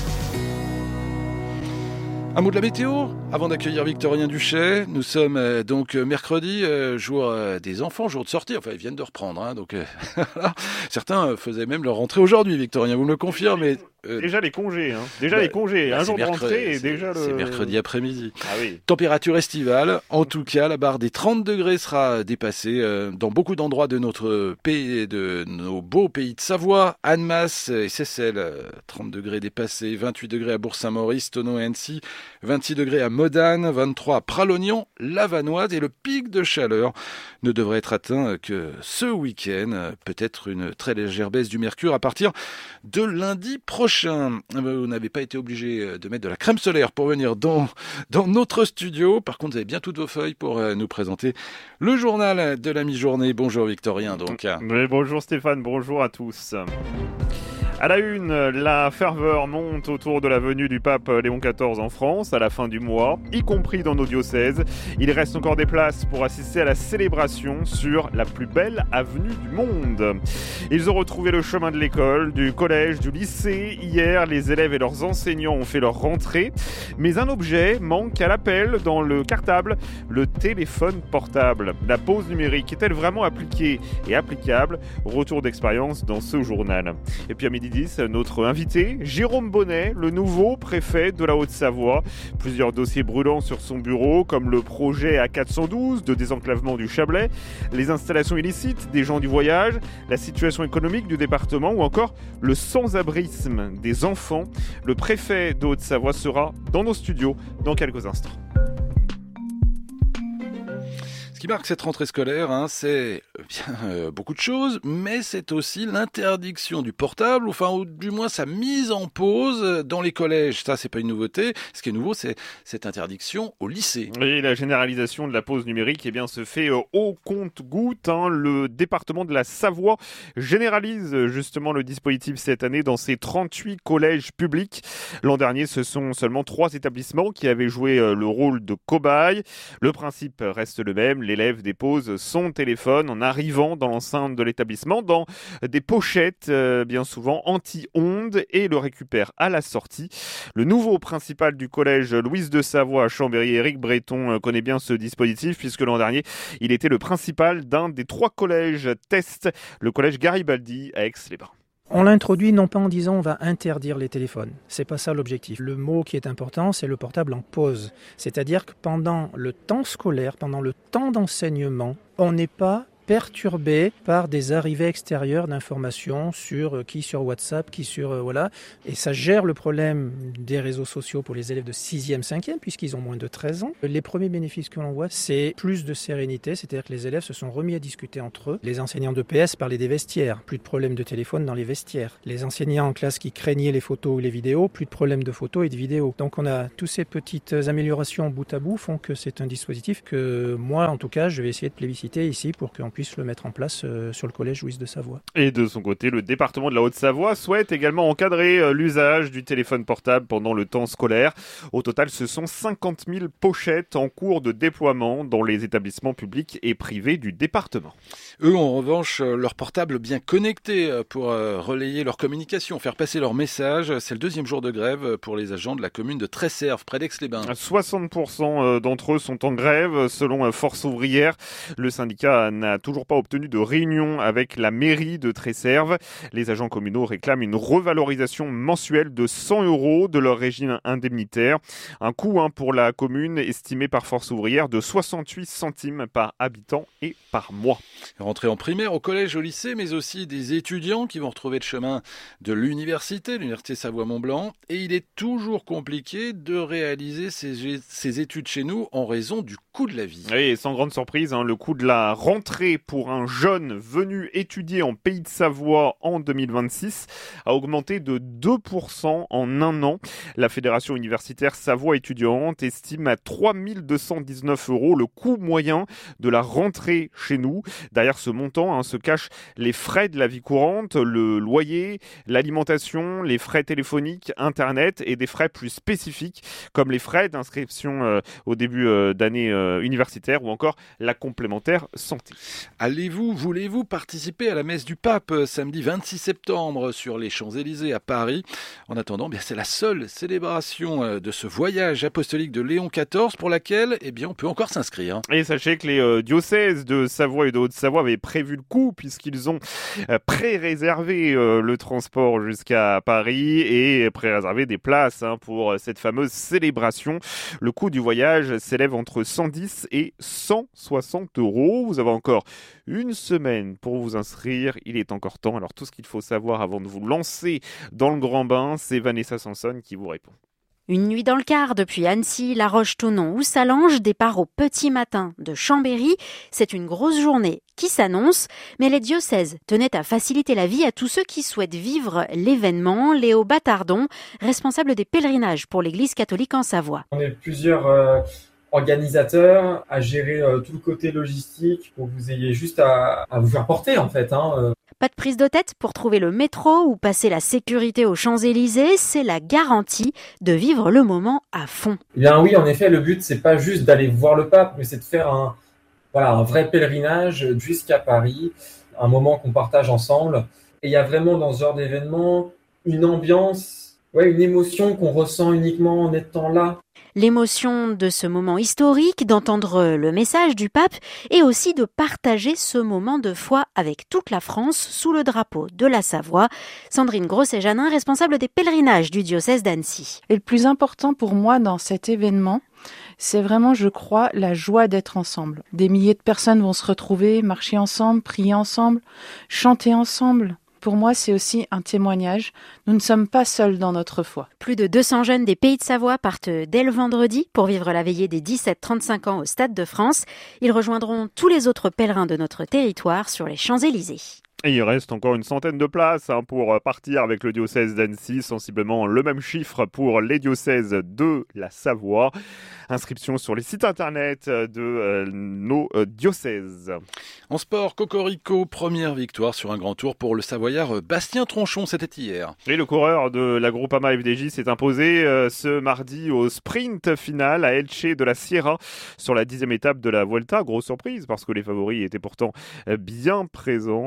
Un mot de la météo, avant d'accueillir Victorien Duchet. Nous sommes donc mercredi, jour des enfants, jour de sortie. Enfin, ils viennent de reprendre. Hein, donc, certains faisaient même leur rentrée aujourd'hui, Victorien, vous me le confirmez. Déjà les congés, hein. Les congés, un jour de rentrée et déjà le... C'est mercredi après-midi. Ah oui. Température estivale, en tout cas, la barre des 30 degrés sera dépassée dans beaucoup d'endroits de notre pays, de nos beaux Pays de Savoie, Annemasse et Seyssel, 30 degrés dépassés, 28 degrés à Bourg-Saint-Maurice, Thonon et Annecy, 26 degrés à Modane, 23 à Pralognan, la Vanoise, et le pic de chaleur ne devrait être atteint que ce week-end. Peut-être une très légère baisse du mercure à partir de lundi prochain. Vous n'avez pas été obligé de mettre de la crème solaire pour venir dans notre studio. Par contre, vous avez bien toutes vos feuilles pour nous présenter le journal de la mi-journée. Bonjour Victorien. Donc. Oui, bonjour Stéphane, bonjour à tous. À la une, la ferveur monte autour de la venue du pape Léon XIV en France à la fin du mois, y compris dans nos diocèses. Il reste encore des places pour assister à la célébration sur la plus belle avenue du monde. Ils ont retrouvé le chemin de l'école, du collège, du lycée. Hier, les élèves et leurs enseignants ont fait leur rentrée. Mais un objet manque à l'appel dans le cartable, le téléphone portable. La pause numérique est-elle vraiment appliquée et applicable? Retour d'expérience dans ce journal. Et puis à midi 10, notre invité, Jérôme Bonnet, le nouveau préfet de la Haute-Savoie. Plusieurs dossiers brûlants sur son bureau, comme le projet A412 de désenclavement du Chablais, les installations illicites des gens du voyage, la situation économique du département ou encore le sans-abrisme des enfants. Le préfet de Haute-Savoie sera dans nos studios dans quelques instants. Ce qui marque cette rentrée scolaire, c'est bien beaucoup de choses, mais c'est aussi l'interdiction du portable, ou du moins sa mise en pause dans les collèges. Ça, c'est pas une nouveauté. Ce qui est nouveau, c'est cette interdiction au lycée. Et la généralisation de la pause numérique se fait au compte-gouttes. Le département de la Savoie généralise justement le dispositif cette année dans ses 38 collèges publics. L'an dernier, ce sont seulement 3 établissements qui avaient joué le rôle de cobaye. Le principe reste le même. L'élève dépose son téléphone en arrivant dans l'enceinte de l'établissement dans des pochettes bien souvent anti-ondes et le récupère à la sortie. Le nouveau principal du collège Louise de Savoie à Chambéry, Éric Breton, connaît bien ce dispositif puisque l'an dernier, il était le principal d'un des 3 collèges test, le collège Garibaldi à Aix-les-Bains. On l'introduit non pas en disant on va interdire les téléphones, c'est pas ça l'objectif. Le mot qui est important, c'est le portable en pause. C'est-à-dire que pendant le temps scolaire, pendant le temps d'enseignement, on n'est pas perturbés par des arrivées extérieures d'informations sur qui sur WhatsApp, qui sur... voilà. Et ça gère le problème des réseaux sociaux pour les élèves de 6e, 5e, puisqu'ils ont moins de 13 ans. Les premiers bénéfices que l'on voit, c'est plus de sérénité, c'est-à-dire que les élèves se sont remis à discuter entre eux. Les enseignants de PS parlaient des vestiaires, plus de problèmes de téléphone dans les vestiaires. Les enseignants en classe qui craignaient les photos ou les vidéos, plus de problèmes de photos et de vidéos. Donc on a toutes ces petites améliorations bout à bout font que c'est un dispositif que moi, en tout cas, je vais essayer de plébisciter ici pour qu'on puisse le mettre en place sur le collège Louise de Savoie. Et de son côté, le département de la Haute-Savoie souhaite également encadrer l'usage du téléphone portable pendant le temps scolaire. Au total, ce sont 50 000 pochettes en cours de déploiement dans les établissements publics et privés du département. Eux, en revanche, leur portable bien connecté pour relayer leur communication, faire passer leur message. C'est le 2e jour de grève pour les agents de la commune de Tresserve, près d'Aix-les-Bains. 60% d'entre eux sont en grève, selon Force ouvrière. Le syndicat n'a toujours pas obtenu de réunion avec la mairie de Tresserve. Les agents communaux réclament une revalorisation mensuelle de 100 € de leur régime indemnitaire. Un coût pour la commune estimé par Force ouvrière de 68 centimes par habitant et par mois. Rentrée en primaire, au collège, au lycée, mais aussi des étudiants qui vont retrouver le chemin de l'université Savoie-Mont-Blanc. Et il est toujours compliqué de réaliser ces études chez nous en raison du coût de la vie. Oui, et sans grande surprise, le coût de la rentrée pour un jeune venu étudier en Pays de Savoie en 2026 a augmenté de 2% en un an. La Fédération universitaire Savoie étudiante estime à 3 219 € le coût moyen de la rentrée chez nous. Derrière ce montant se cachent les frais de la vie courante, le loyer, l'alimentation, les frais téléphoniques, internet et des frais plus spécifiques comme les frais d'inscription au début d'année universitaire ou encore la complémentaire santé. Voulez-vous participer à la messe du pape samedi 26 septembre sur les Champs-Élysées à Paris? En attendant, c'est la seule célébration de ce voyage apostolique de Léon XIV pour laquelle on peut encore s'inscrire. Et sachez que les diocèses de Savoie et de Haute-Savoie avaient prévu le coup puisqu'ils ont pré-réservé le transport jusqu'à Paris et pré-réservé des places pour cette fameuse célébration. Le coût du voyage s'élève entre 110 et 160 €. Vous avez encore une semaine pour vous inscrire. Il est encore temps. Alors tout ce qu'il faut savoir avant de vous lancer dans le grand bain, c'est Vanessa Sanson qui vous répond. Une nuit dans le quart depuis Annecy, La Roche-Thonon ou Salange, départ au petit matin de Chambéry. C'est une grosse journée qui s'annonce, mais les diocèses tenaient à faciliter la vie à tous ceux qui souhaitent vivre l'événement. Léo Battardon, responsable des pèlerinages pour l'Église catholique en Savoie. On est plusieurs organisateurs à gérer tout le côté logistique pour que vous ayez juste à vous faire porter en fait. Pas de prise de tête pour trouver le métro ou passer la sécurité aux Champs-Élysées, c'est la garantie de vivre le moment à fond. Eh bien oui, en effet, le but c'est pas juste d'aller voir le pape, mais c'est de faire un vrai pèlerinage jusqu'à Paris, un moment qu'on partage ensemble. Et il y a vraiment dans ce genre d'événement une ambiance, une émotion qu'on ressent uniquement en étant là. L'émotion de ce moment historique, d'entendre le message du pape et aussi de partager ce moment de foi avec toute la France sous le drapeau de la Savoie. Sandrine Grosset-Janin, responsable des pèlerinages du diocèse d'Annecy. Et le plus important pour moi dans cet événement, c'est vraiment, je crois, la joie d'être ensemble. Des milliers de personnes vont se retrouver, marcher ensemble, prier ensemble, chanter ensemble. Pour moi, c'est aussi un témoignage. Nous ne sommes pas seuls dans notre foi. Plus de 200 jeunes des Pays de Savoie partent dès le vendredi pour vivre la veillée des 17-35 ans au Stade de France. Ils rejoindront tous les autres pèlerins de notre territoire sur les Champs-Élysées. Et il reste encore une centaine de places pour partir avec le diocèse d'Annecy, sensiblement le même chiffre pour les diocèses de la Savoie. Inscription sur les sites internet de nos diocèses. En sport, Cocorico, première victoire sur un grand tour pour le Savoyard Bastien Tronchon, c'était hier. Et le coureur de la Groupama FDJ s'est imposé ce mardi au sprint final à Elche de la Sierra sur la 10e étape de la Vuelta. Grosse surprise parce que les favoris étaient pourtant bien présents.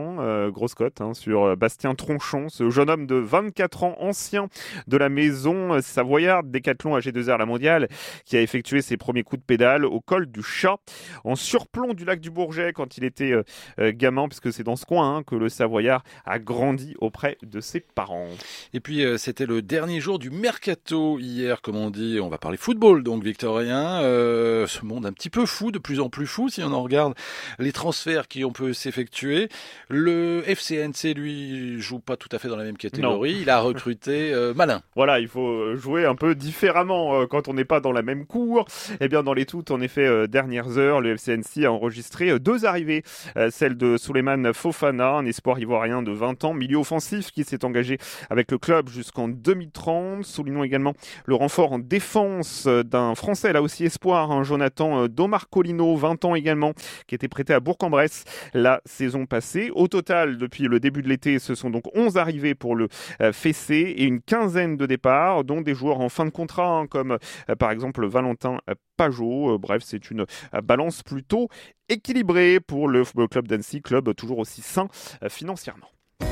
grosse cote sur Bastien Tronchon, ce jeune homme de 24 ans, ancien de la maison savoyarde Décathlon AG2R La Mondiale, qui a effectué ses premiers coups de pédale au col du Chat, en surplomb du lac du Bourget quand il était gamin, puisque c'est dans ce coin que le Savoyard a grandi auprès de ses parents. Et puis c'était le dernier jour du mercato hier, comme on dit. On va parler football, donc Victorien. Ce monde un petit peu fou, de plus en plus fou, si on en regarde les transferts qui ont pu s'effectuer. Le FCNC, lui, joue pas tout à fait dans la même catégorie. Non. Il a recruté Malin. Voilà, il faut jouer un peu différemment quand on n'est pas dans la même cour. Eh bien, dans les toutes, en effet, dernières heures, le FCNC a enregistré 2 arrivées. Celle de Souleymane Fofana, un espoir ivoirien de 20 ans, milieu offensif qui s'est engagé avec le club jusqu'en 2030. Soulignons également le renfort en défense d'un Français, là aussi espoir, Jonathan Domarcolino, 20 ans également, qui était prêté à Bourg-en-Bresse la saison passée. Au total, depuis le début de l'été, ce sont donc 11 arrivées pour le Fessé et une quinzaine de départs, dont des joueurs en fin de contrat, comme par exemple Valentin Pajot. Bref, c'est une balance plutôt équilibrée pour le Football Club d'Annecy, club toujours aussi sain financièrement.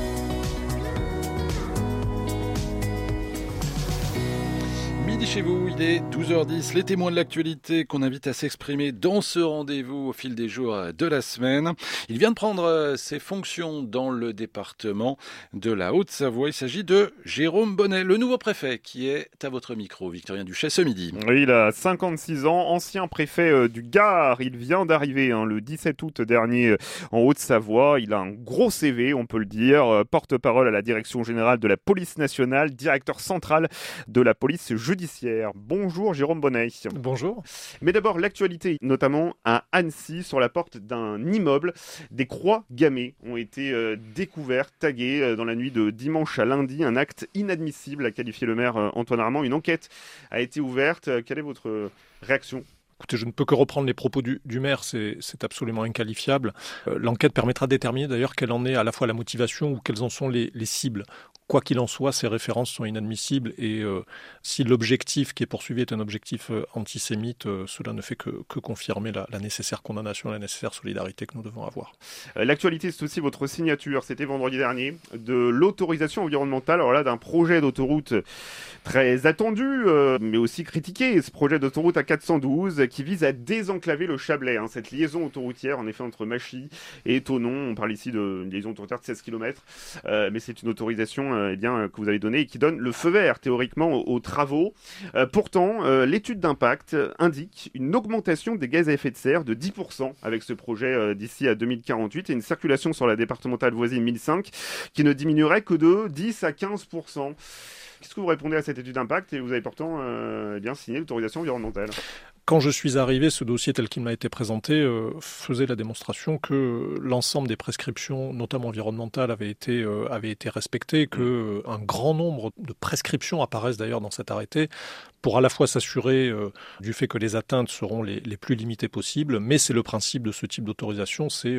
Midi chez vous, il est 12h10, les témoins de l'actualité qu'on invite à s'exprimer dans ce rendez-vous au fil des jours de la semaine. Il vient de prendre ses fonctions dans le département de la Haute-Savoie. Il s'agit de Jérôme Bonnet, le nouveau préfet qui est à votre micro, Victorien Duchesne, ce midi. Oui, il a 56 ans, ancien préfet du Gard. Il vient d'arriver le 17 août dernier en Haute-Savoie. Il a un gros CV, on peut le dire. Porte-parole à la direction générale de la police nationale, directeur central de la police judiciaire. Bonjour Jérôme Bonnet. Bonjour. Mais d'abord l'actualité, notamment à Annecy, sur la porte d'un immeuble. Des croix gammées ont été découvertes, taguées dans la nuit de dimanche à lundi. Un acte inadmissible, a qualifié le maire Antoine Armand. Une enquête a été ouverte. Quelle est votre réaction ? Écoutez, je ne peux que reprendre les propos du maire, c'est absolument inqualifiable. L'enquête permettra de déterminer d'ailleurs quelle en est à la fois la motivation ou quelles en sont les cibles. Quoi qu'il en soit, ces références sont inadmissibles et si l'objectif qui est poursuivi est un objectif antisémite, cela ne fait que confirmer la nécessaire condamnation, la nécessaire solidarité que nous devons avoir. L'actualité, c'est aussi votre signature, c'était vendredi dernier, de l'autorisation environnementale, alors là d'un projet d'autoroute très attendu, mais aussi critiqué, ce projet d'autoroute A412 qui vise à désenclaver le Chablais, cette liaison autoroutière en effet entre Machy et Thonon. On parle ici d'une liaison autoroutière de 16 km, mais c'est une autorisation que vous avez donnée et qui donne le feu vert théoriquement aux travaux. Pourtant, l'étude d'impact indique une augmentation des gaz à effet de serre de 10% avec ce projet d'ici à 2048 et une circulation sur la départementale voisine 1005 qui ne diminuerait que de 10 à 15%. Qu'est-ce que vous répondez à cette étude d'impact et vous avez pourtant signé l'autorisation environnementale ? Quand je suis arrivé, ce dossier tel qu'il m'a été présenté faisait la démonstration que l'ensemble des prescriptions, notamment environnementales, avait été respecté, que un grand nombre de prescriptions apparaissent d'ailleurs dans cet arrêté pour à la fois s'assurer du fait que les atteintes seront les plus limitées possibles, mais c'est le principe de ce type d'autorisation, c'est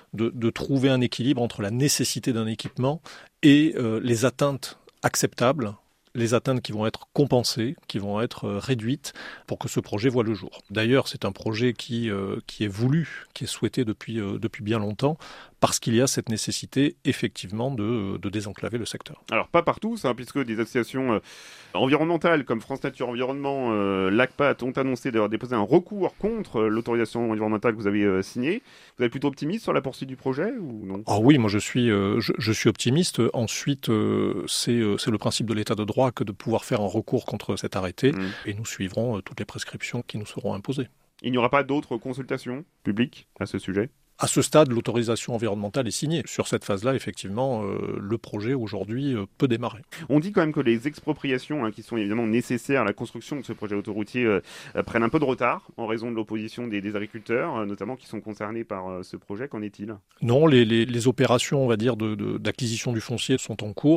de trouver un équilibre entre la nécessité d'un équipement et les atteintes acceptables, les atteintes qui vont être compensées, qui vont être réduites pour que ce projet voie le jour. D'ailleurs, c'est un projet qui est voulu, qui est souhaité depuis bien longtemps, parce qu'il y a cette nécessité, effectivement, de désenclaver le secteur. Alors, pas partout, puisque des associations environnementales comme France Nature Environnement, l'ACPAT ont annoncé d'avoir déposé un recours contre l'autorisation environnementale que vous avez signée. Vous êtes plutôt optimiste sur la poursuite du projet ou non ? Ah oui, moi je suis optimiste. Ensuite, c'est le principe de l'état de droit que de pouvoir faire un recours contre cet arrêté et nous suivrons toutes les prescriptions qui nous seront imposées. Il n'y aura pas d'autres consultations publiques à ce sujet ? À ce stade, l'autorisation environnementale est signée. Sur cette phase-là, effectivement, le projet aujourd'hui peut démarrer. On dit quand même que les expropriations, qui sont évidemment nécessaires à la construction de ce projet autoroutier, prennent un peu de retard en raison de l'opposition des agriculteurs, notamment qui sont concernés par ce projet. Qu'en est-il ? Non, les opérations, on va dire, d'acquisition du foncier sont en cours.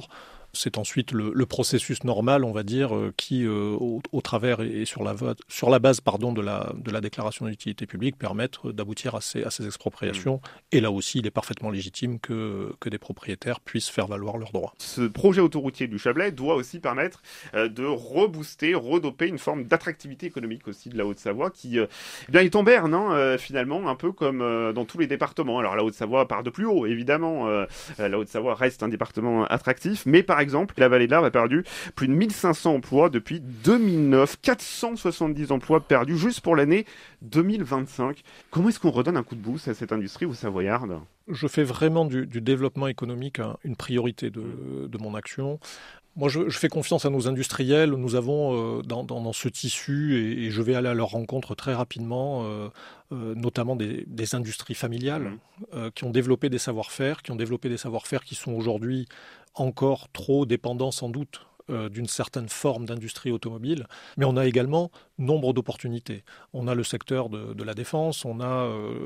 C'est ensuite le processus normal, on va dire, qui, au travers et sur la base de la déclaration d'utilité publique, permettre d'aboutir à ces expropriations. Et là aussi, il est parfaitement légitime que des propriétaires puissent faire valoir leurs droits. Ce projet autoroutier du Chablais doit aussi permettre de rebooster, redoper une forme d'attractivité économique aussi de la Haute-Savoie qui est en berne, finalement, un peu comme dans tous les départements. Alors la Haute-Savoie part de plus haut, évidemment. La Haute-Savoie reste un département attractif, mais par exemple, la Vallée de l'Arve a perdu plus de 1500 emplois depuis 2009, 470 emplois perdus juste pour l'année 2025. Comment est-ce qu'on redonne un coup de boost à cette industrie savoyarde ? Je fais vraiment du développement économique une priorité de mon action. Moi, je fais confiance à nos industriels. Nous avons dans ce tissu, et je vais aller à leur rencontre très rapidement, notamment des industries familiales qui ont développé des savoir-faire, qui sont aujourd'hui encore trop dépendants sans doute d'une certaine forme d'industrie automobile, mais on a également nombre d'opportunités. On a le secteur de la défense, on a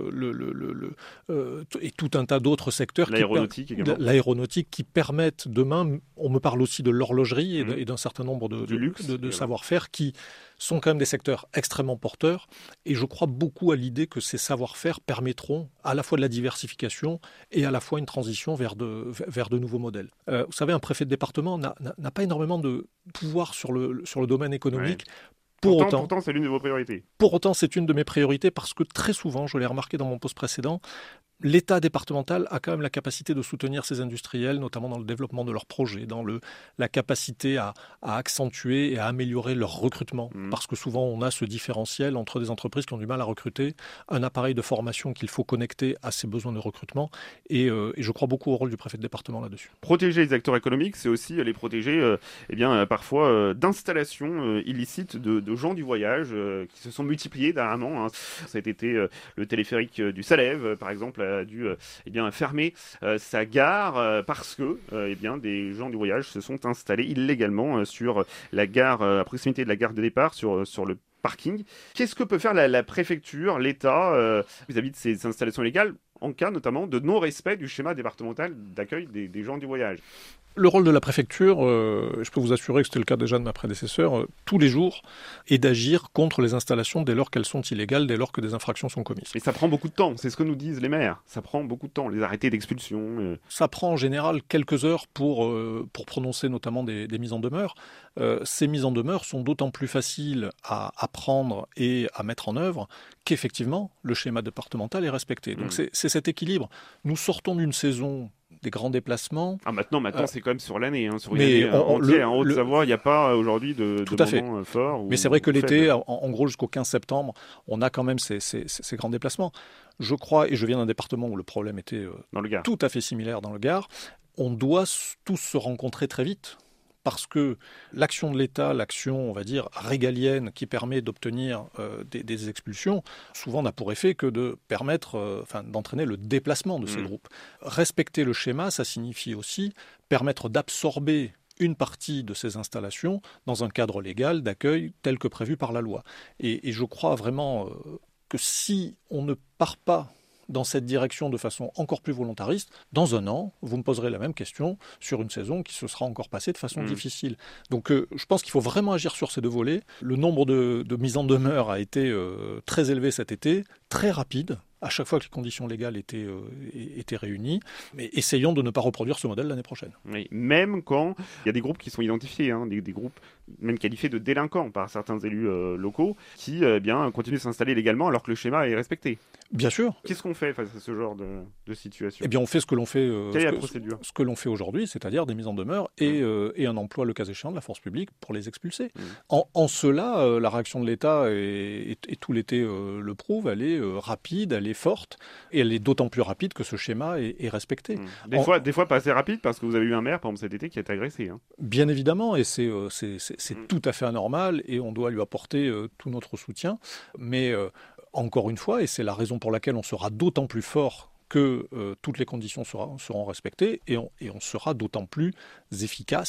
et tout un tas d'autres secteurs. L'aéronautique qui permettent demain, on me parle aussi de l'horlogerie et d'un certain nombre de savoir-faire qui sont quand même des secteurs extrêmement porteurs, et je crois beaucoup à l'idée que ces savoir-faire permettront à la fois de la diversification et à la fois une transition vers de nouveaux modèles. Vous savez, un préfet de département n'a pas énormément de pouvoir sur le domaine économique. Ouais. Pourtant, c'est l'une de vos priorités. Pour autant, c'est une de mes priorités parce que très souvent, je l'ai remarqué dans mon poste précédent, l'État départemental a quand même la capacité de soutenir ses industriels, notamment dans le développement de leurs projets, dans la capacité à accentuer et à améliorer leur recrutement. Parce que souvent, on a ce différentiel entre des entreprises qui ont du mal à recruter, un appareil de formation qu'il faut connecter à ces besoins de recrutement. Et je crois beaucoup au rôle du préfet de département là-dessus. Protéger les acteurs économiques, c'est aussi les protéger parfois d'installations illicites de gens du voyage qui se sont multipliés dernièrement. Ça a été le téléphérique du Salève, par exemple, a dû fermer sa gare parce que des gens du voyage se sont installés illégalement sur la gare, à proximité de la gare de départ, sur le parking. Qu'est-ce que peut faire la préfecture, l'État, vis-à-vis de ces installations illégales, en cas notamment de non-respect du schéma départemental d'accueil des gens du voyage ? Le rôle de la préfecture, je peux vous assurer que c'était le cas déjà de ma prédécesseur, tous les jours, est d'agir contre les installations dès lors qu'elles sont illégales, dès lors que des infractions sont commises. Et ça prend beaucoup de temps, c'est ce que nous disent les maires. Ça prend beaucoup de temps, les arrêtés d'expulsion. Ça prend en général quelques heures pour prononcer notamment des mises en demeure. Ces mises en demeure sont d'autant plus faciles à prendre et à mettre en œuvre qu'effectivement, le schéma départemental est respecté. Donc c'est cet équilibre. Nous sortons d'une saison des grands déplacements. Maintenant, c'est quand même sur l'année. Sur une année entière. En Haute-Savoie, il n'y a pas aujourd'hui de moment fort. Mais c'est vrai que l'été, en gros jusqu'au 15 septembre, on a quand même ces grands déplacements. Je crois, et je viens d'un département où le problème était tout à fait similaire dans le Gard, on doit tous se rencontrer très vite. Parce que l'action de l'État, l'action, on va dire, régalienne qui permet d'obtenir des expulsions, souvent n'a pour effet que de permettre, d'entraîner le déplacement de ces groupes. Respecter le schéma, ça signifie aussi permettre d'absorber une partie de ces installations dans un cadre légal d'accueil tel que prévu par la loi. Et je crois vraiment que si on ne part pas dans cette direction de façon encore plus volontariste, dans un an, vous me poserez la même question sur une saison qui se sera encore passée de façon difficile. Donc je pense qu'il faut vraiment agir sur ces deux volets. Le nombre de mises en demeure a été très élevé cet été, très rapide, à chaque fois que les conditions légales étaient réunies. Mais essayons de ne pas reproduire ce modèle l'année prochaine. Oui, même quand il y a des groupes qui sont identifiés, des groupes même qualifiés de délinquants par certains élus locaux, qui continuent de s'installer légalement alors que le schéma est respecté. Bien sûr. Qu'est-ce qu'on fait face à ce genre de situation ? Eh bien, on fait ce que l'on fait. Quelle est la procédure ? Ce que l'on fait aujourd'hui, c'est-à-dire des mises en demeure et un emploi, le cas échéant, de la force publique pour les expulser. En cela, la réaction de l'État, et tout l'été le prouve, elle est rapide, elle est forte, et elle est d'autant plus rapide que ce schéma est respecté. Des fois pas assez rapide, parce que vous avez eu un maire, par exemple cet été, qui a été agressé. Bien évidemment, et c'est tout à fait anormal, et on doit lui apporter tout notre soutien. Mais encore une fois, et c'est la raison pour laquelle on sera d'autant plus fort que toutes les conditions seront respectées, et on sera d'autant plus efficace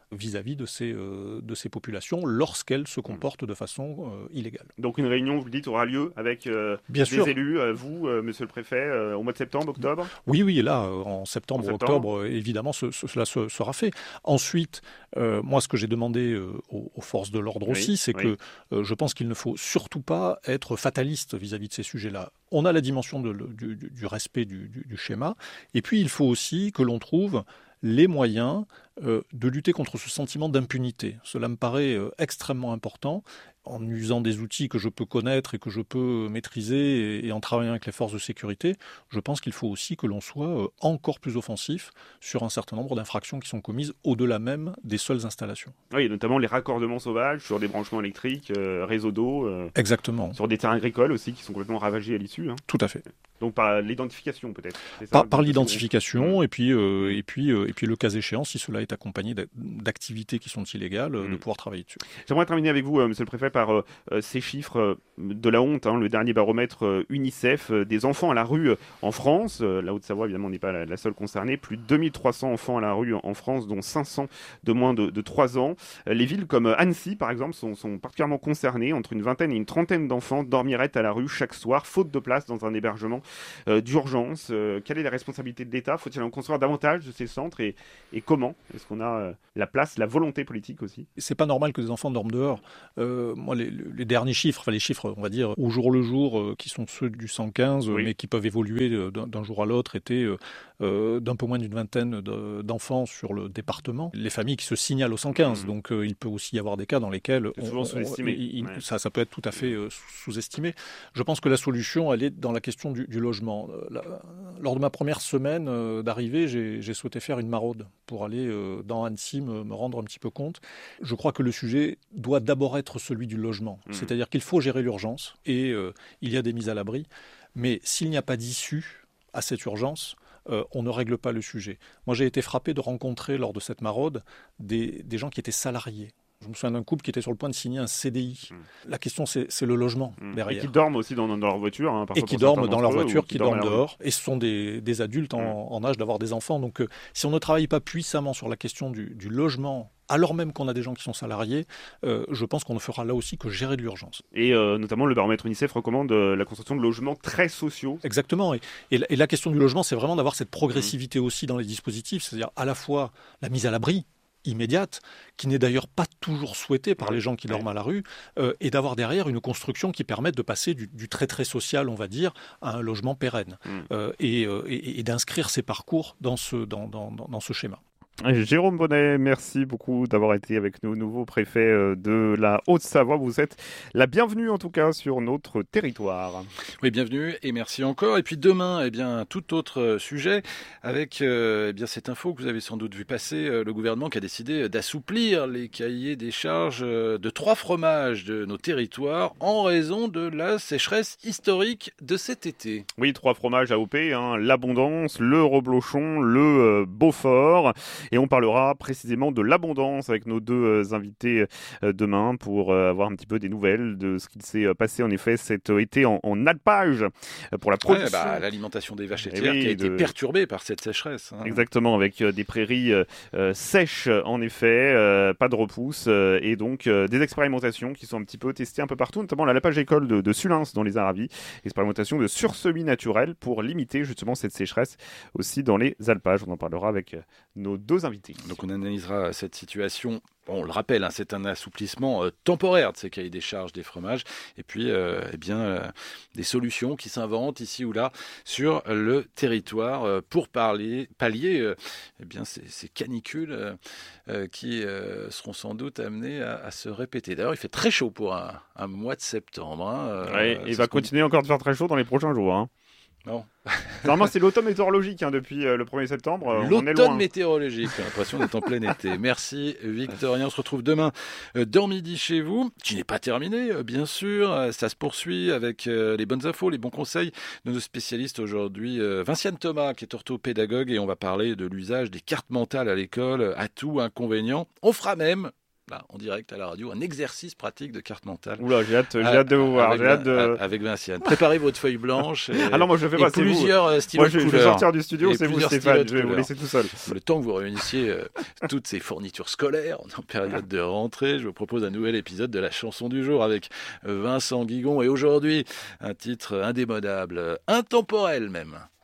vis-à-vis de ces populations lorsqu'elles se comportent de façon illégale. Donc une réunion, vous le dites, aura lieu avec des élus, vous, monsieur le préfet, au mois de septembre, octobre ? Oui, et là, en septembre, octobre, évidemment, cela sera fait. Ensuite, moi, ce que j'ai demandé aux forces de l'ordre aussi, c'est que je pense qu'il ne faut surtout pas être fataliste vis-à-vis de ces sujets-là. On a la dimension du respect du schéma, et puis il faut aussi que l'on trouve les moyens de lutter contre ce sentiment d'impunité. Cela me paraît extrêmement important, en usant des outils que je peux connaître et que je peux maîtriser et en travaillant avec les forces de sécurité. Je pense qu'il faut aussi que l'on soit encore plus offensif sur un certain nombre d'infractions qui sont commises au-delà même des seules installations. Oui, notamment les raccordements sauvages sur des branchements électriques, réseaux d'eau. Exactement. Sur des terrains agricoles aussi qui sont complètement ravagés à l'issue. Tout à fait. Donc par l'identification peut-être. Par l'identification et puis le cas échéant, si cela est accompagné d'activités qui sont illégales, de pouvoir travailler dessus. J'aimerais terminer avec vous, monsieur le préfet, par ces chiffres de la honte, le dernier baromètre UNICEF des enfants à la rue en France. La Haute-Savoie, évidemment, n'est pas la seule concernée. Plus de 2300 enfants à la rue en France, dont 500 de moins de 3 ans. Les villes comme Annecy, par exemple, sont particulièrement concernées. Entre une vingtaine et une trentaine d'enfants dormiraient à la rue chaque soir, faute de place dans un hébergement d'urgence. Quelle est la responsabilité de l'État ? Faut-il en construire davantage de ces centres et comment ? Est-ce qu'on a la place, la volonté politique aussi ? C'est pas normal que des enfants dorment dehors. Moi, les derniers chiffres, les chiffres, on va dire, au jour le jour, qui sont ceux du 115, mais qui peuvent évoluer d'un jour à l'autre, étaient d'un peu moins d'une vingtaine d'enfants sur le département. Les familles qui se signalent au 115, donc il peut aussi y avoir des cas dans lesquels ça peut être tout à fait sous-estimé. Je pense que la solution, elle est dans la question du logement. Lors de ma première semaine d'arrivée, j'ai souhaité faire une maraude pour aller dans Annecy me rendre un petit peu compte. Je crois que le sujet doit d'abord être celui du logement. C'est-à-dire qu'il faut gérer l'urgence et il y a des mises à l'abri. Mais s'il n'y a pas d'issue à cette urgence, on ne règle pas le sujet. Moi, j'ai été frappé de rencontrer lors de cette maraude des gens qui étaient salariés. Je me souviens d'un couple qui était sur le point de signer un CDI. La question, c'est le logement derrière. Et qui dorment aussi dans leur voiture. Et qui dorment dans leur voiture, qui dorment dehors. Et ce sont des adultes en âge d'avoir des enfants. Donc, si on ne travaille pas puissamment sur la question du logement, alors même qu'on a des gens qui sont salariés, je pense qu'on ne fera là aussi que gérer de l'urgence. Et notamment, le baromètre UNICEF recommande la construction de logements très sociaux. Exactement. Et la question du logement, c'est vraiment d'avoir cette progressivité aussi dans les dispositifs, c'est-à-dire à la fois la mise à l'abri immédiate, qui n'est d'ailleurs pas toujours souhaitée par les gens qui dorment à la rue, et d'avoir derrière une construction qui permette de passer du très très social, on va dire, à un logement pérenne, et d'inscrire ces parcours dans ce schéma. Jérôme Bonnet, merci beaucoup d'avoir été avec nous, nouveau préfet de la Haute-Savoie. Vous êtes la bienvenue en tout cas sur notre territoire. Oui, bienvenue et merci encore. Et puis demain, tout autre sujet avec cette info que vous avez sans doute vu passer, le gouvernement qui a décidé d'assouplir les cahiers des charges de 3 fromages de nos territoires en raison de la sécheresse historique de cet été. Oui, 3 fromages AOP, l'Abondance, le Reblochon, le Beaufort. Et on parlera précisément de l'abondance avec nos 2 invités demain pour avoir un petit peu des nouvelles de ce qui s'est passé en effet cet été en alpage pour la production. L'alimentation des vaches laitières qui a été perturbée par cette sécheresse. Exactement, avec des prairies sèches en effet, pas de repousse et donc des expérimentations qui sont un petit peu testées un peu partout, notamment à l'alpage école de Sulins dans les Aravis. Expérimentation de sursemis naturel pour limiter justement cette sécheresse aussi dans les alpages. On en parlera avec nos 2 invités. Donc on analysera cette situation. On le rappelle, c'est un assouplissement temporaire de ces cahiers des charges des fromages. Et puis, des solutions qui s'inventent ici ou là sur le territoire pour pallier ces canicules qui seront sans doute amenées à se répéter. D'ailleurs, il fait très chaud pour un mois de septembre. Il va continuer encore de faire très chaud dans les prochains jours. Non. Normalement, c'est l'automne météorologique depuis le 1er septembre. L'automne météorologique, j'ai l'impression d'être en plein été. Merci Victorien, on se retrouve demain dans Midi chez vous, qui n'est pas terminé, bien sûr. Ça se poursuit avec les bonnes infos, les bons conseils de nos spécialistes aujourd'hui. Vinciane Thomas, qui est orthopédagogue, et on va parler de l'usage des cartes mentales à l'école, atouts, inconvénients. On fera même là, en direct à la radio, un exercice pratique de carte mentale. Oula, j'ai hâte de vous voir. Avec Vinciane. Préparez votre feuille blanche. Ah non, moi je le fais pas, c'est plusieurs stylos de couleur. Je vais sortir du studio, c'est vous Stéphane, je vais vous laisser tout seul. Le temps que vous réunissiez toutes ces fournitures scolaires en période de rentrée, je vous propose un nouvel épisode de la chanson du jour avec Vincent Guigon. Et aujourd'hui, un titre indémodable, intemporel même.